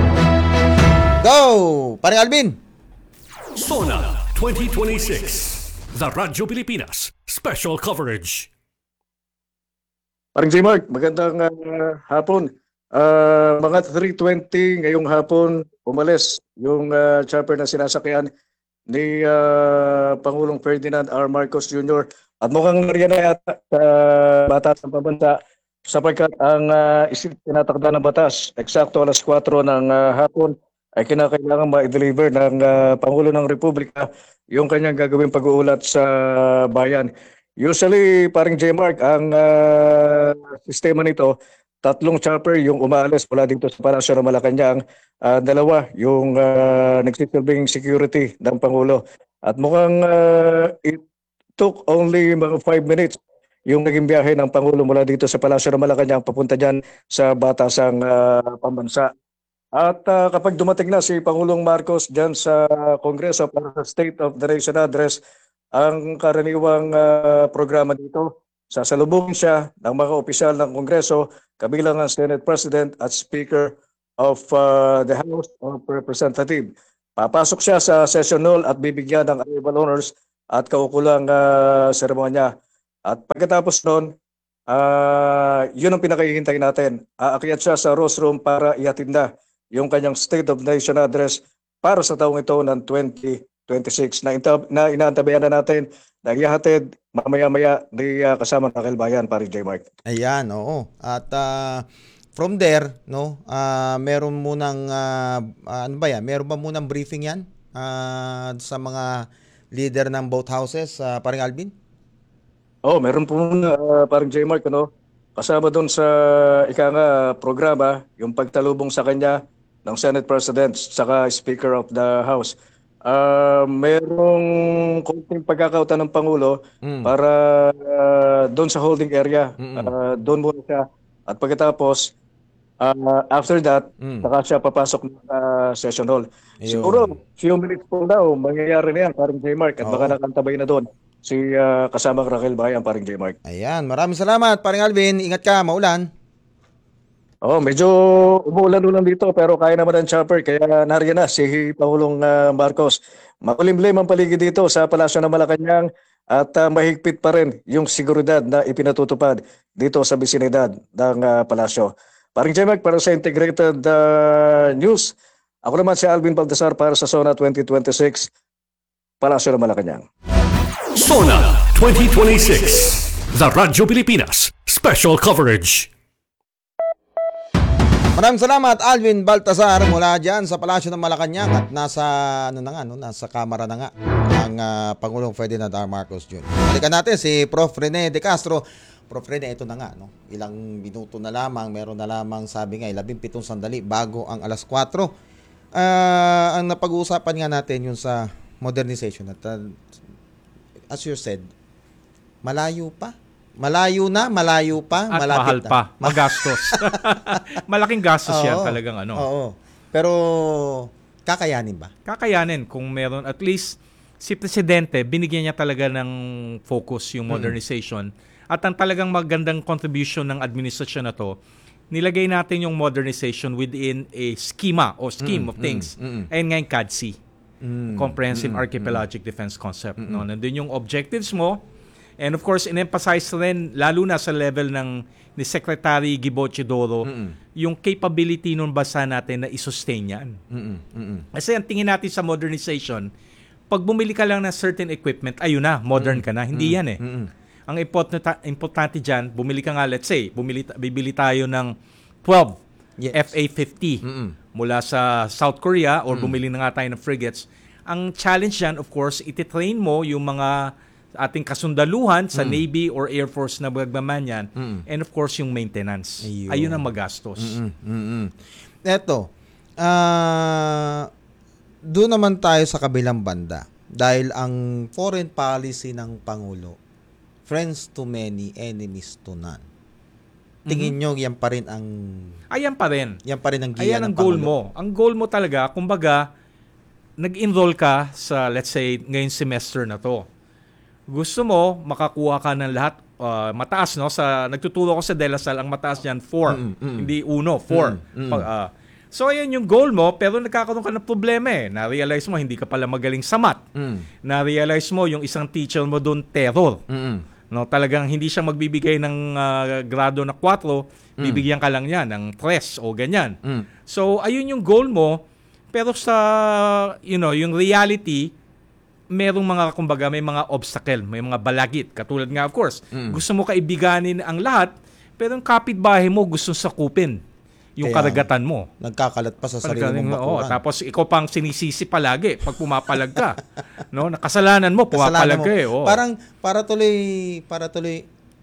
Go! Paring Alvin! Sona twenty twenty-six. The Radyo Pilipinas. Special coverage. Parang J. Mark, magandang uh, hapon. Uh, mga three twenty ngayong hapon, umalis yung uh, chopper na sinasakyan ni uh, Pangulong Ferdinand R. Marcos Junior At mukhang nariyan na yata sa batas ng pambansa sapagkat ang uh, isip tinatakda ng batas, eksakto alas kwatro ng uh, hapon, ay kinakailangan ma-deliver ng uh, Pangulo ng Republika yung kanyang gagawing pag-uulat sa bayan. Usually, parang J. Mark, ang uh, sistema nito, tatlong chopper yung umaalis mula dito sa Palasyo ng Malacanang, uh, dalawa yung uh, nagsisilbing security ng Pangulo. At mukhang uh, it took only mga five minutes yung naging biyahe ng Pangulo mula dito sa Palasyo ng Malacanang papunta dyan sa Batasang uh, Pambansa. At uh, kapag dumating na si Pangulong Marcos dyan sa Kongreso para sa State of the Nation Address, ang karaniwang uh, programa dito, sasalubungin siya ng mga opisyal ng Kongreso, kabilang ang Senate President at Speaker of uh, the House of Representatives. Papasok siya sa session hall at bibigyan ng arrival honors at kaukulang uh, seremonya. At pagkatapos nun, uh, yun ang pinakahihintay natin. Aakyat siya sa Rose Room para ihatid na yung kanyang State of the Nation Address para sa taong ito ng twenty twenty-six na, intab- na inaantabayan na natin na ihatid mamaya-maya ni uh, kasama ng Bayan, pare J. Mark. Ayan, oo. At uh, from there, no, uh, meron munang, uh, uh, ano ba yan? Meron ba munang briefing yan uh, sa mga leader ng both houses, uh, paring Alvin? Oh, meron po muna, uh, parang J. Mark, ano? kasama doon sa ika nga programa, yung pagtalubong sa kanya ng Senate President saka Speaker of the House. Ah, merong konting pagkakautan ng Pangulo para ah, doon sa holding area. Ah, doon muna siya. At pagkatapos, ah, after that, saka siya papasok sa session hall. Ayun. Siguro, few minutes po daw, mangyayari na yan, paring J. Mark. At Oo. baka nakantabay na doon si ah, kasamang Raquel Bayan, paring J. Mark. Ayan, maraming salamat, paring Alvin. Ingat ka, maulan. Oh, medyo umuulan-ulan dito pero kaya naman ang chopper kaya nariyan na si Pangulong ah, Marcos. Makulimlim ang paligid dito sa Palasyo ng Malacanang at ah, mahigpit pa rin yung seguridad na ipinatutupad dito sa bisinidad ng ah, Palasyo. Paring Jemek para sa Integrated ah, News. Ako naman si Alvin Baltasar para sa Sona twenty twenty-six, Palasyo ng Malacanang. Sona twenty twenty-six, The Radyo Pilipinas Special Coverage. Maraming salamat, Alvin Baltasar, mula dyan sa Palasyo ng Malacanang at nasa, ano na nga, no, nasa kamara na nga ang ah, Pangulong Ferdinand R. Marcos Junior Balikan natin si Prof Rene De Castro. Prof Rene, ito na nga, no? Ilang minuto na lamang, meron na lamang, sabi nga, labing pitong sandali bago ang alas kwatro. Ah, ang napag-uusapan nga natin yung sa modernization at ah, as you said, malayo pa. Malayo na, malayo pa, At malapit mahal na. pa, magastos. Malaking gastos yan Oo, talagang ano. Oo. Pero kakayanin ba? Kakayanin kung meron at least si presidente binigyan niya talaga ng focus yung modernization at ang talagang magandang contribution ng administrasyon na to, nilagay natin yung modernization within a schema o scheme Mm, of things. mm, mm. Ayun nga yung C A D C, Mm, Comprehensive mm, Archipelagic Defense Concept. No? Nandun yung objectives mo. And of course, in-emphasize rin, lalo na sa level ng ni Secretary Gibo Chidoro, Mm-mm. yung capability ng bansa natin na i-sustain yan. Mm-mm, mm-mm. Kasi ang tingin natin sa modernization, pag bumili ka lang ng certain equipment, ayun na, modern ka na. Hindi yan eh. Mm-mm. Ang importante, importante dyan, bumili ka nga, let's say, bumili, bibili tayo ng twelve Yes. F A fifty Mm-mm. mula sa South Korea or bumili na nga tayo ng frigates. Ang challenge dyan, of course, ititrain mo yung mga ating kasundaluhan sa Navy or Air Force na magmaman yan. Mm. And of course, yung maintenance. Ayun. Ayun ang magastos. Mm-mm, mm-mm. Eto, ah, doon naman tayo sa kabilang banda. Dahil ang foreign policy ng Pangulo, friends to many, enemies to none. Tingin nyo, yan pa rin ang Ayan pa rin. yan pa rin ang giya Ayan ang ng goal Pangulo. mo. Ang goal mo talaga, kumbaga, nag-enroll ka sa, let's say, ngayong semester na to. Gusto mo, makakuha ka ng lahat, uh, mataas, no? Sa, nagtuturo ko sa De La Salle, ang mataas niyan, four. Mm, mm. Hindi uno, four. Mm, mm. Pag, ah, so, ayan yung goal mo, pero nagkakaroon ka ng problema eh. Na-realize mo, hindi ka pala magaling sa math. Mm. Na-realize mo, yung isang teacher mo doon, terror. Mm-mm. No, talagang hindi siya magbibigay ng ah, grado na four, bibigyan ka lang niya ng three o ganyan. Mm. So, ayun yung goal mo, pero sa, you know, yung reality, merong mga, kumbaga, may mga obstacle, may mga balagit. Katulad nga, of course, Mm. gusto mo kaibiganin ang lahat, pero yung kapitbahay mo gusto sakupin yung Kaya, karagatan mo. Nagkakalat pa sa sarili Talagang, mong oo, bakuran. tapos ikaw pang sinisisi palagi pag pumapalag ka. No, nakasalanan mo, pumapalag Kasalanan ka mo. eh. oo. Parang, para tuloy, para tuloy,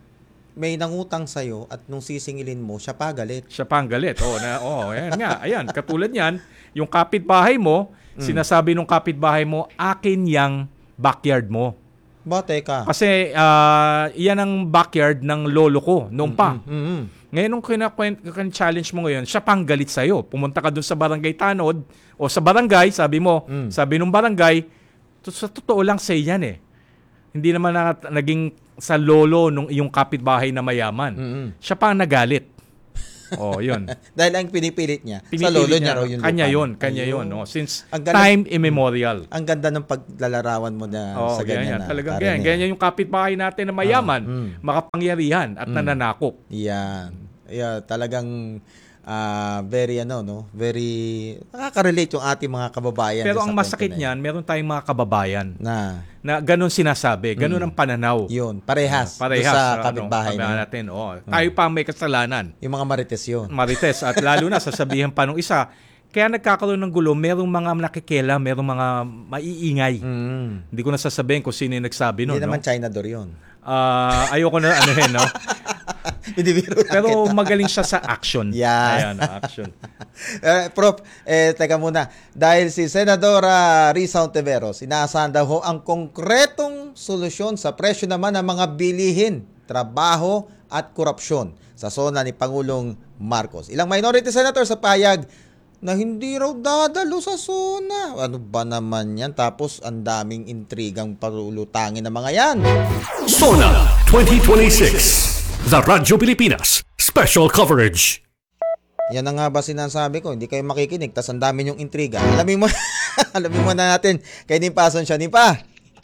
may nangutang sa'yo at nung sisingilin mo, siya pa galit. Siya pa ang galit. Oh, na, oh, ayan nga. Ayan, katulad niyan, yung kapitbahay mo, Mm. sinasabi nung kapitbahay mo, akin yang backyard mo. Ba, teka. Kasi ah, yan ang backyard ng lolo ko noong pa. Mm-mm. Ngayon, nung kinakwent- challenge mo ngayon, siya pang galit sa'yo. Pumunta ka doon sa barangay Tanod, o sa barangay, sabi mo, Mm. sabi nung barangay, to- sa totoo lang sa yan eh. Hindi naman na, naging sa lolo nung iyong kapitbahay na mayaman. Mm-mm. Siya pa ang nagalit. Oh, yun. Dahil ang pinipilit niya, sa Pinipilit lolo niya niya, raw yung kanya lupa. yun, kanya Ayun. yun. No? Since Ang galing- time immemorial. Ang ganda ng paglalarawan mo na Oh, sa ganyan ganyan. na. Talagang Karen, ganyan. eh. Ganyan yung kapitbahay natin na mayaman, Ah, mm. makapangyarihan at nananakop. Yan. Yeah, talagang ah, very ano no, very nakaka-relate yung ating mga kababayan. Pero sa ang masakit punto na niyan, meron tayong mga kababayan yun. Na na ganun sinasabi, ganun ang pananaw. yun, parehas, Parehas doon sa ano, kapitbahay kababayan na. natin. Oh, tayo pa ang may kasalanan. Yung mga marites yun. Marites at lalo na sasabihin pa nung isa, kaya nagkakaroon ng gulo, merong mga nakikila, merong mga maiingay. Mm. Hindi ko na sasabihin kung sino yung nagsabi Hindi nun. naman No? China door yun. Ah, ayoko na ano yun, no? Binibiro lang Pero kita. magaling siya sa action. Yan. Ayan, action. Eh, Prof, eh, teka muna. Dahil si Senadora Risa Ontiveros, inaasahan daw ho ang konkretong solusyon sa presyo naman ng mga bilihin, trabaho at korupsyon sa sona ni Pangulong Marcos. Ilang minority senator sa payag na hindi raw dadalo sa SONA. Ano ba naman yan? Tapos ang daming intrigang parulutangin ng mga yan. SONA twenty twenty-six, The Radyo Pilipinas, Special Coverage. Yan na nga ba sinasabi ko, hindi kayo makikinig, tas ang dami yung intriga. Alamin mo, alamin mo na natin kay Nimpa Asuncion. Nimpa!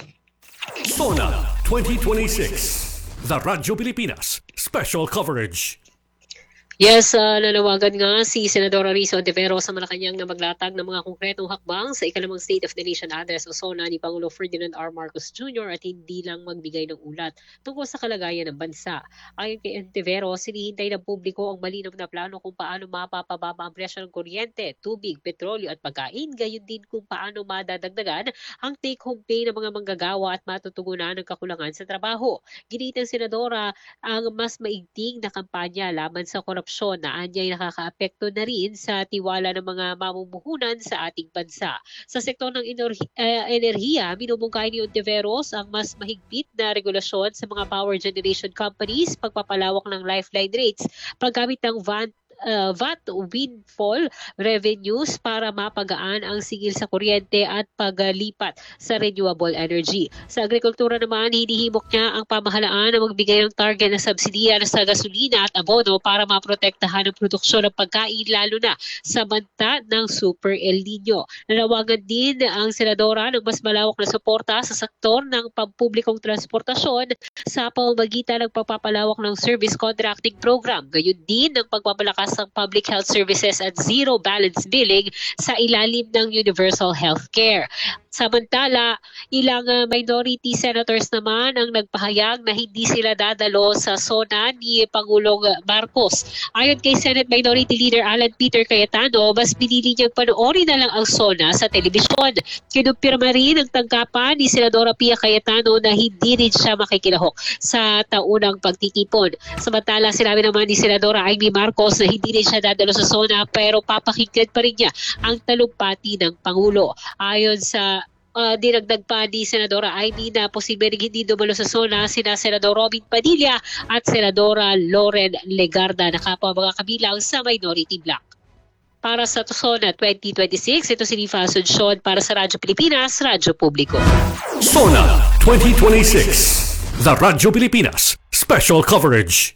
SONA twenty twenty-six, The Radyo Pilipinas, Special Coverage. Yes, uh, nanawagan nga si Senadora Risa Ontiveros sa Malacanang na maglatag ng mga konkretong hakbang sa ikalimang State of the Nation address o SONA ni Pangulo Ferdinand R. Marcos Junior at hindi lang magbigay ng ulat tungkol sa kalagayan ng bansa. Ayon kay Ontiveros, sinihintay ng publiko ang malinaw na plano kung paano mapapababa ang presyo ng kuryente, tubig, petrolyo at pagkain, gayon din kung paano madadagdagan ang take-home pay ng mga manggagawa at matutugunan ang kakulangan sa trabaho. Ginit ng Senadora ang mas maigting na kampanya laban sa korupsyon na anyay nakakaapekto na rin sa tiwala ng mga mamumuhunan sa ating bansa. Sa sektor ng enerhi- uh, enerhiya, minumungkahi ni Ontiveros ang mas mahigpit na regulasyon sa mga power generation companies, pagpapalawak ng lifeline rates, paggamit ng V A T Uh, V A T windfall revenues para mapagaan ang sigil sa kuryente at paglipat sa renewable energy. Sa agrikultura naman, hinihimok niya ang pamahalaan na magbigay ng target na subsidiya sa gasolina at abono para maprotektahan ang produksyon ng pagkain lalo na sa banta ng Super El Nino. Nanawagan din ang senadora ng mas malawak na suporta sa sektor ng pampublikong transportasyon sa pamamagitan ng pagpapalawak ng service contracting program. Gayon din ang pagpapalakas ng public health services at zero balance billing sa ilalim ng universal health care. Samantala, ilang uh, minority senators naman ang nagpahayag na hindi sila dadalo sa SONA ni Pangulong Marcos. Ayon kay Senate Minority Leader Alan Peter Cayetano, mas pinili niyang panoorin na lang ang SONA sa telebisyon. Kinumpirma rin ang tanggapan ni Senadora Pia Cayetano na hindi rin siya makikilahok sa taunang pagtitipon. Samantala, sinabi naman ni Senadora Amy Marcos na hindi rin siya dadalo sa SONA pero papakinggan pa rin niya ang talumpati ng Pangulo. Ayon sa Uh, dinagdag pa ni Senadora Amy na posible rin hindi dumalo sa SONA sina Senador Robin Padilla at Senadora Loren Legarda na kapwa mga kabilang sa minority bloc. Para sa SONA twenty twenty-six, ito si Nimpa Asuncion para sa Radyo Pilipinas, Radyo Publiko. SONA twenty twenty-six, The Radyo Pilipinas, Special Coverage.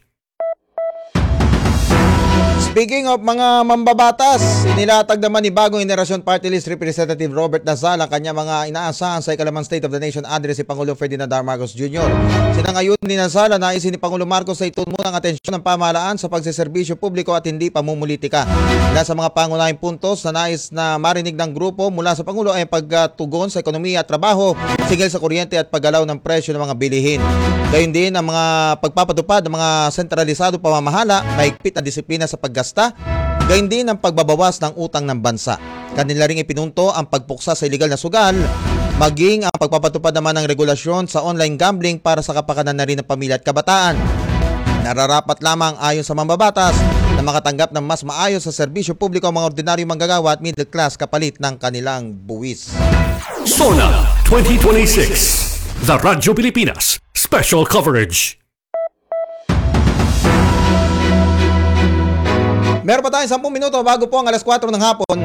Speaking of mga mambabatas, inilatag naman ni Bagong Henerasyon Party List Representative Robert Nazal ang kanya mga inaasahan sa ikalimang State of the Nation address si Pangulo Ferdinand R. Marcos Junior Sinangayon ni Nazal na naisin ni Pangulo Marcos sa ituon muna ang atensyon ng pamahalaan sa pagseserbisyo publiko at hindi pamumulitika. Ilan sa mga pangunahing puntos na nais na marinig ng grupo mula sa Pangulo ay pagtugon sa ekonomiya at trabaho, sigil sa kuryente at paggalaw ng presyo ng mga bilihin. Gayon din ang mga pagpapatupad ng mga sentralisado pamamahala, mahigpit na disiplina sa paggas Gayun din ang pagbabawas ng utang ng bansa. Kanila ring ipinunto ang pagpuksa sa illegal na sugal, maging ang pagpapatupad naman ng regulasyon sa online gambling para sa kapakanan na rin ng pamilya at kabataan. Nararapat lamang ayon sa mambabatas na makatanggap ng mas maayos sa serbisyo publiko ang mga ordinaryong manggagawa at middle class kapalit ng kanilang buwis. SONA twenty twenty-six, The Radyo Pilipinas, Special Coverage. Meron pa tayong sampung minuto bago po ang alas kwatro ng hapon.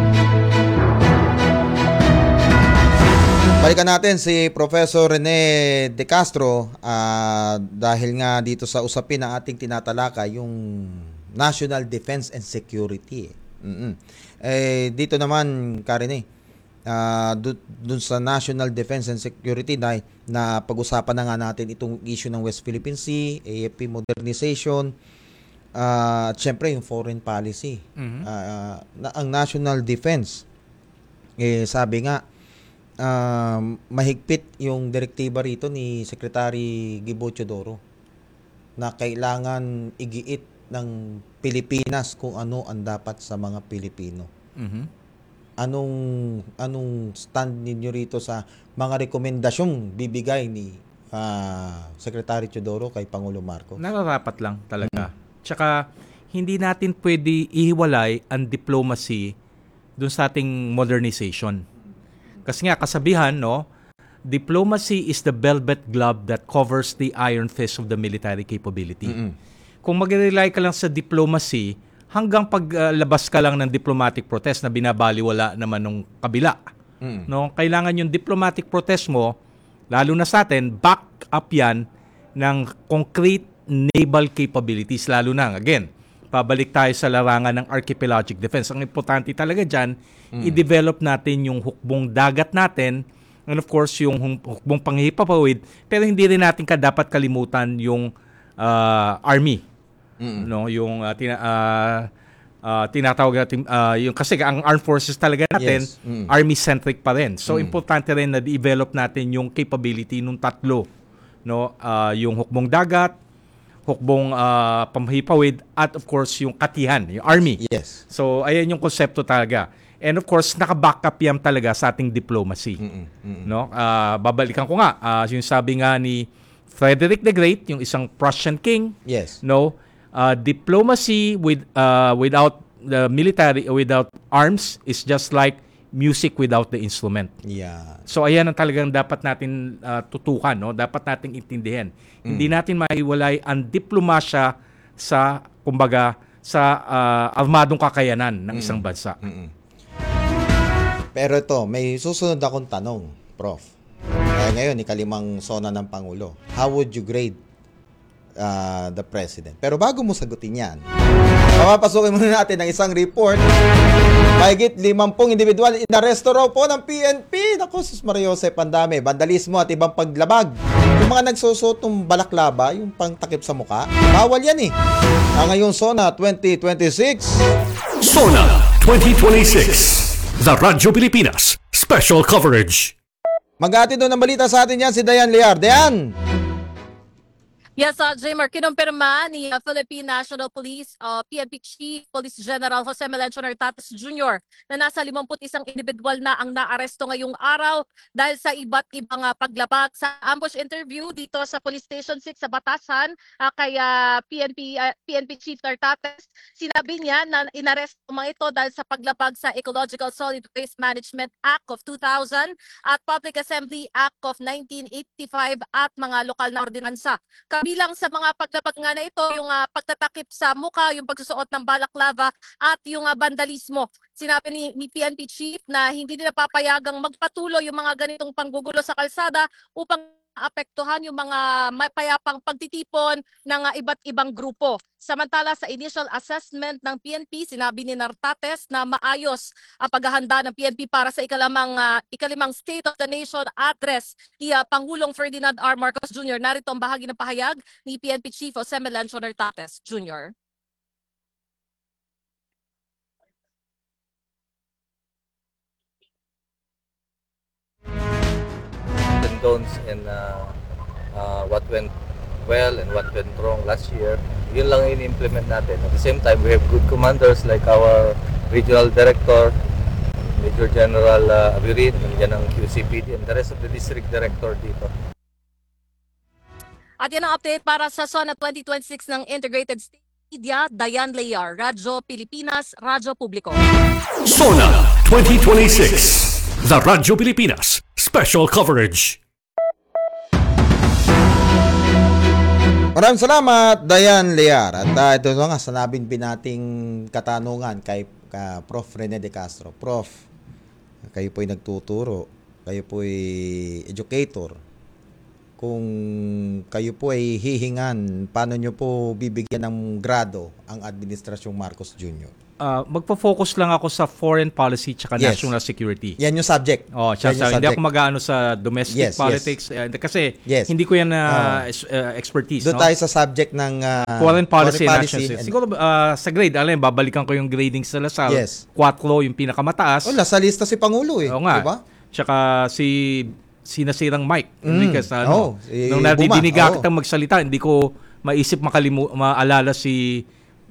Balikan natin si Professor Rene De Castro uh, dahil nga dito sa usapin na ating tinatalaka yung National Defense and Security. Mm-hmm. Eh, dito naman, Karine, uh, dun sa National Defense and Security na, na pag-usapan na nga natin itong issue ng West Philippine Sea, A F P modernization, Uh, at syempre yung foreign policy. Mm-hmm. uh, na, ang national defense eh, sabi nga uh, mahigpit yung direktiba rito ni Secretary Gibo Teodoro na kailangan igiit ng Pilipinas kung ano ang dapat sa mga Pilipino. Mm-hmm. Anong anong stand ninyo rito sa mga rekomendasyong bibigay ni uh, Secretary Teodoro kay Pangulo Marcos? Nararapat lang talaga. Mm-hmm. Tsaka, hindi natin pwede ihiwalay ang diplomacy dun sa ating modernization. Kasi nga, kasabihan, no, diplomacy is the velvet glove that covers the iron fist of the military capability. Mm-mm. Kung mag-rely ka lang sa diplomacy, hanggang paglabas uh, ka lang ng diplomatic protest na binabaliwala naman ng kabila. Mm. No, kailangan yung diplomatic protest mo, lalo na sa atin, back up yan ng concrete naval capabilities, lalo na, again, pabalik tayo sa larangan ng archipelagic defense. Ang importante talaga dyan, mm. i-develop natin yung hukbong dagat natin, and of course, yung hukbong panghihipapawid, pero hindi rin natin ka dapat kalimutan yung uh, army. Mm. No, yung uh, tina, uh, uh, tinatawag natin, uh, yung, kasi ang armed forces talaga natin, yes. mm. army-centric pa rin. So, Mm. importante rin na develop natin yung capability nung tatlo. No, uh, yung hukbong dagat, hukbong uh, pamhipawid, at of course yung katihan, yung army. Yes. So ayan yung konsepto talaga. And of course naka-backup yan talaga sa ating diplomacy. Mm-mm. Mm-mm. No? Uh, babalikan ko nga, uh, yung sabi nga ni Frederick the Great, yung isang Prussian king, Yes. no, uh, diplomacy with uh, without the military, without arms is just like music without the instrument. Yeah. So ayan ang talagang dapat natin uh, tutukan, no? Dapat nating intindihan. Mm. Hindi natin maiwalay ang diplomasya sa kumbaga sa uh, armadong kakayanan ng Mm. isang bansa. Mm-mm. Pero ito, may susunod akong tanong, Prof. Kaya ngayon, ikalimang sona ng Pangulo. How would you grade uh, the President? Pero bago mo sagutin yan, papapasukin muna natin ang isang report. Mahigit limampung individual inaresto raw po ng P N P. Naku, sus Maria Jose, pandami, vandalismo at ibang paglabag. Yung mga nagsusot ng balaklava, yung pangtakip sa muka, bawal yan eh. Ang ngayong Sona twenty twenty-six. Sona twenty twenty-six. The Radyo Pilipinas Special Coverage. Mag-aati doon ng balita sa atin yan si Dayan Lear. Dayan! Yes, uh, Jamer, kinumpirma ni uh, Philippine National Police uh, P N P Chief Police General Jose Melencio Nartates Junior na nasa limampu't isang individual na ang naaresto ngayong araw dahil sa iba't ibang uh, paglabag. Sa ambush interview dito sa Police Station six sa Batasan, uh, kay uh, P N P, uh, P N P Chief Nartates, sinabi niya na inaresto mga ito dahil sa paglabag sa Ecological Solid Waste Management Act of two thousand at Public Assembly Act of nineteen eighty-five at mga lokal na ordinansa. Bilang sa mga paglabag nga na ito, yung uh, pagtatakip sa muka, yung pagsusuot ng balaklava at yung uh, vandalismo. Sinabi ni, ni P N P Chief na hindi nila papayagang magpatuloy yung mga ganitong panggugulo sa kalsada upang apektuhan yung mga mapayapang pagtitipon ng uh, iba't ibang grupo. Samantala sa initial assessment ng P N P, sinabi ni Nartates na maayos ang paghahanda ng P N P para sa ikalimang, uh, ikalimang State of the Nation address ni uh, Pangulong Ferdinand R. Marcos Junior Narito ang bahagi ng pahayag ni P N P Chief Jose Melencio Nartates Junior Don'ts and uh, uh, what went well and what went wrong last year. Yun lang in-implement natin. At the same time, we have good commanders like our Regional Director, Major General uh, Abirin, yan ang Q C P D, and the rest of the District Director dito. At yan ang update para sa Sona twenty twenty-six ng Integrated State Media, Dayan Lear, Radyo Pilipinas, Radyo Publiko. Sona twenty twenty-six. The Radyo Pilipinas Special Coverage. Maraming salamat, Dayan Lear. At uh, ito nga, sanabing binating katanungan kay uh, Prof Rene De Castro. Prof, kayo po'y nagtuturo, kayo po'y educator. Kung kayo po ay hihingan, paano nyo po bibigyan ng grado ang Administrasyong Marcos Junior? Uh, magpo-focus lang ako sa foreign policy tsaka Yes. national security. Yan yung subject. Oh, Yan tsaka, yung hindi ako subject. mag-aano sa domestic Yes, yes. politics eh, kasi Yes. hindi ko yan na Ah. uh, expertise. Doon no? tayo sa subject ng uh, Foreign policy, foreign and national security. Siguro uh, sa grade, alam mo, babalikan ko yung grading sa Lasal. Yes. Quatro yung pinakamataas. Oh, nasa lista si Pangulo eh. Oo nga. Diba? Tsaka si sinasirang Mike. Mm. Enriquez, ano, Oh, si nung Buma. nadidinig Oh. kitang magsalita, hindi ko maisip makalimu maalala si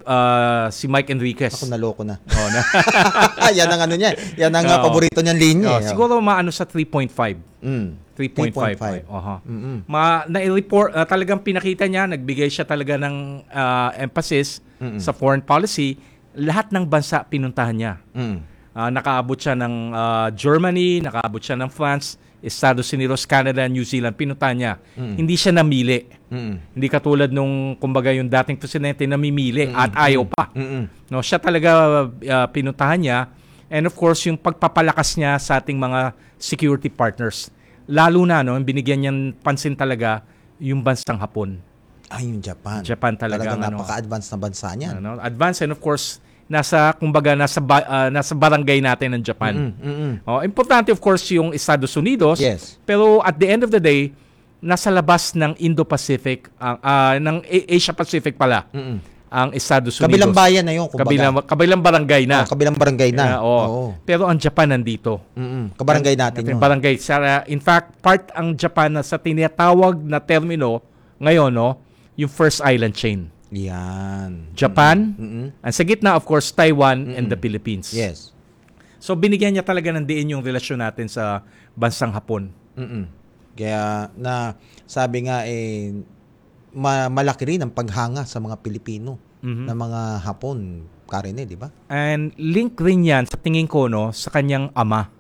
uh, si Mike Enriquez. Ako naloko na. Oh, na. Yan ang ano niya. Yan ang uh, Oo. paborito niyang linya. Oh, eh. siguro maano sa three point five. Mm. three point five. three point five. Aha. Mm-mm. Ma na-report uh, talagang pinakita niya, nagbigay siya talaga ng uh, emphasis Mm-mm. sa foreign policy. Lahat ng bansa pinuntahan niya. Mm. Uh, nakaabot siya ng uh, Germany, nakaabot siya ng France, Estados Unidos, Canada, New Zealand, pinuntahan niya. Mm. Hindi siya namili. Mm. Hindi katulad nung kumbaga yung dating presidente namimili Mm. at ayaw pa. Mm. No, siya talaga uh, pinuntahan niya, and of course yung pagpapalakas niya sa ating mga security partners. Lalo na no, binigyan niyang pansin talaga yung bansang Hapon. Ay, yung Japan. Japan talaga, Talagang ano. napaka-advanced na bansa niya. Ano, advance, and of course nasa kumbaga nasa ba- uh, nasa barangay natin ng Japan. Mm, mm, mm. Oh, importante of course yung Estados Unidos. Yes. Pero at the end of the day, nasa labas ng Indo-Pacific, ang uh, ng A- Asia Pacific pala. Mm-mm. Ang Estados Unidos. Kabilang bayan na yun, kumbaga. Kabilang, kabilang barangay Oh, na. kabilang barangay na. Yeah, oo. Oo. Pero ang Japan nandito. Mm-mm. Kabarangay natin yun. Barangay. Sa, in fact, part ang Japan na sa tinatawag na termino ngayon, no, yung first island chain. Yan. Japan, Mm-mm. and sa gitna, of course, Taiwan Mm-mm. and the Philippines. Yes. So, binigyan niya talaga ng diin yung relasyon natin sa bansang Hapon. Mm-mm. Kaya na sabi nga eh ma- malaki rin ang paghanga sa mga Pilipino Mhm. na mga Hapon, Karine, di ba? And link rin yan sa tingin ko, no, sa kanyang ama.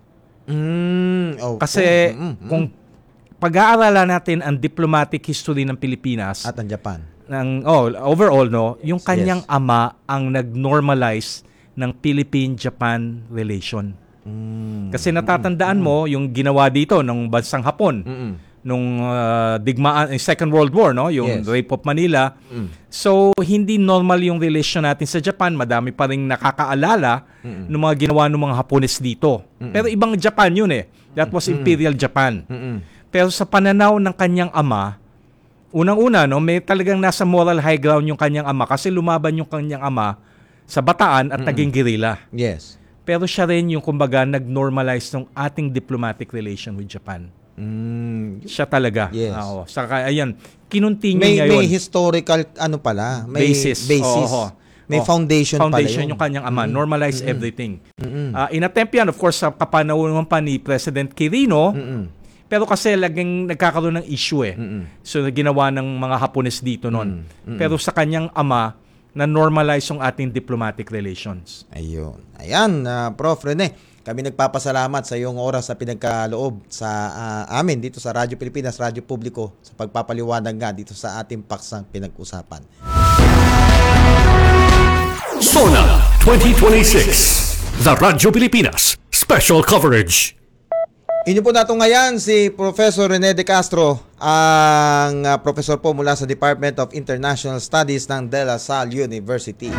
Mm, okay. Kasi Mm, mm. kung pag-aaralan natin ang diplomatic history ng Pilipinas, At ang Japan. ng oh, overall, no, yung kanyang Yes. ama ang nag-normalize ng Philippine-Japan relation. Mm. Kasi natatandaan mo yung ginawa dito ng bansang Hapon Mm-mm. nung uh, digmaan eh, Second World War, no, yung Yes. rape of Manila. Mm. So hindi normal yung relation natin sa Japan. Madami pa ring nakakaalala Mm-mm. ng mga ginawa ng mga Hapones dito. Mm-mm. Pero ibang Japan yun eh. That was Imperial Japan. Mm-mm. Pero sa pananaw ng kanyang ama, unang-una, no, may talagang nasa moral high ground yung kanyang ama kasi lumaban yung kanyang ama sa Bataan at Mm-mm. naging guerrilla. Yes. Pero siya rin yung kumbaga nag-normalize ng ating diplomatic relation with Japan. Mm. Siya talaga. Yes. Oo. Saka, ayan, kinuntinyo May ngayon. may historical ano pala, may Basis. basis. Oo. May Oo. foundation, Foundation pala yun. yung kanyang ama. Mm-mm. Normalize Mm-mm. everything. Mm-mm. Uh, inattempt yan, of course, sa kapanahonan pa ni President Quirino. Mm-mm. Pero kasi laging nagkakaroon ng issue eh. Mm-mm. So, ginawa ng mga Hapones dito noon. Mm-mm. Pero sa kanyang ama, na-normalize yung ating diplomatic relations. Ayun. Ayan, uh, Prof Rene, kami nagpapasalamat sa iyong oras sa pinagkaloob sa ah, amin dito sa Radyo Pilipinas, Radyo Publiko, sa pagpapaliwanag nga dito sa ating paksang pinag-usapan. Sona twenty twenty-six. The Radyo Pilipinas Special Coverage. Inyo po nato ngayon si Professor Rene De Castro, ang uh, professor po mula sa Department of International Studies ng De La Salle University.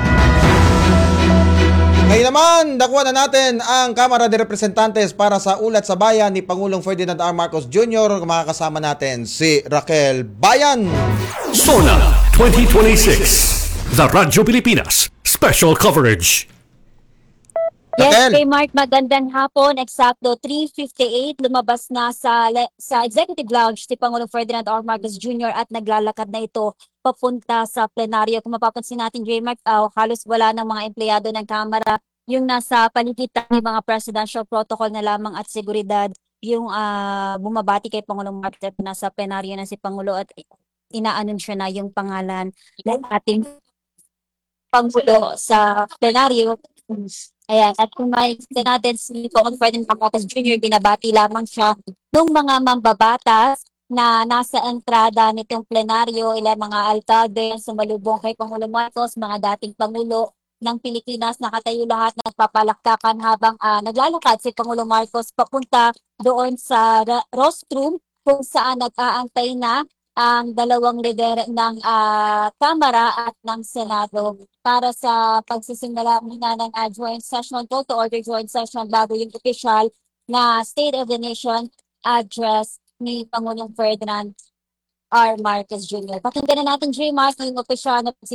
Ngayon naman, dakuha na natin ang Kamara de Representantes para sa ulat sa bayan ni Pangulong Ferdinand R. Marcos Junior Makakasama natin si Raquel Bayan. Sona twenty twenty-six. The Radyo Pilipinas Special Coverage. Yes, Raquel. kay Mark, magandang hapon. Eksakto three fifty-eight, lumabas na sa le- sa Executive Lounge si Pangulong Ferdinand R. Marcos Junior at naglalakad na ito papunta sa plenaryo. Kung mapapansin natin, J. Mark, uh, halos wala ng mga empleyado ng Kamara. Yung nasa paligitan ng mga presidential protocol na lamang at seguridad, yung uh, bumabati kay Pangulong Marcos at nasa plenaryo na si Pangulo at inaanunsyo na yung pangalan ng ating Pangulo sa plenaryo. Ayan, at kung makikita natin si Pangulong Ferdinand Marcos Junior, binabati lamang siya ng mga mambabatas na nasa entrada nitong plenaryo, ilang mga alkalde, sumalubong kay Pangulong Marcos, mga dating Pangulo ng Pilipinas, nakatayo lahat nagpapalaktakan habang uh, naglalakad si Pangulong Marcos papunta doon sa rostrum kung saan nag-aantay na ang dalawang lider ng uh, Kamara at ng Senado para sa pagsisimula muna ng uh, joint session, call to order joint session bago yung official na State of the Nation address ni Pangulong Ferdinand R. Marcos Junior Pakinggan na natin, J. Mark, yung official na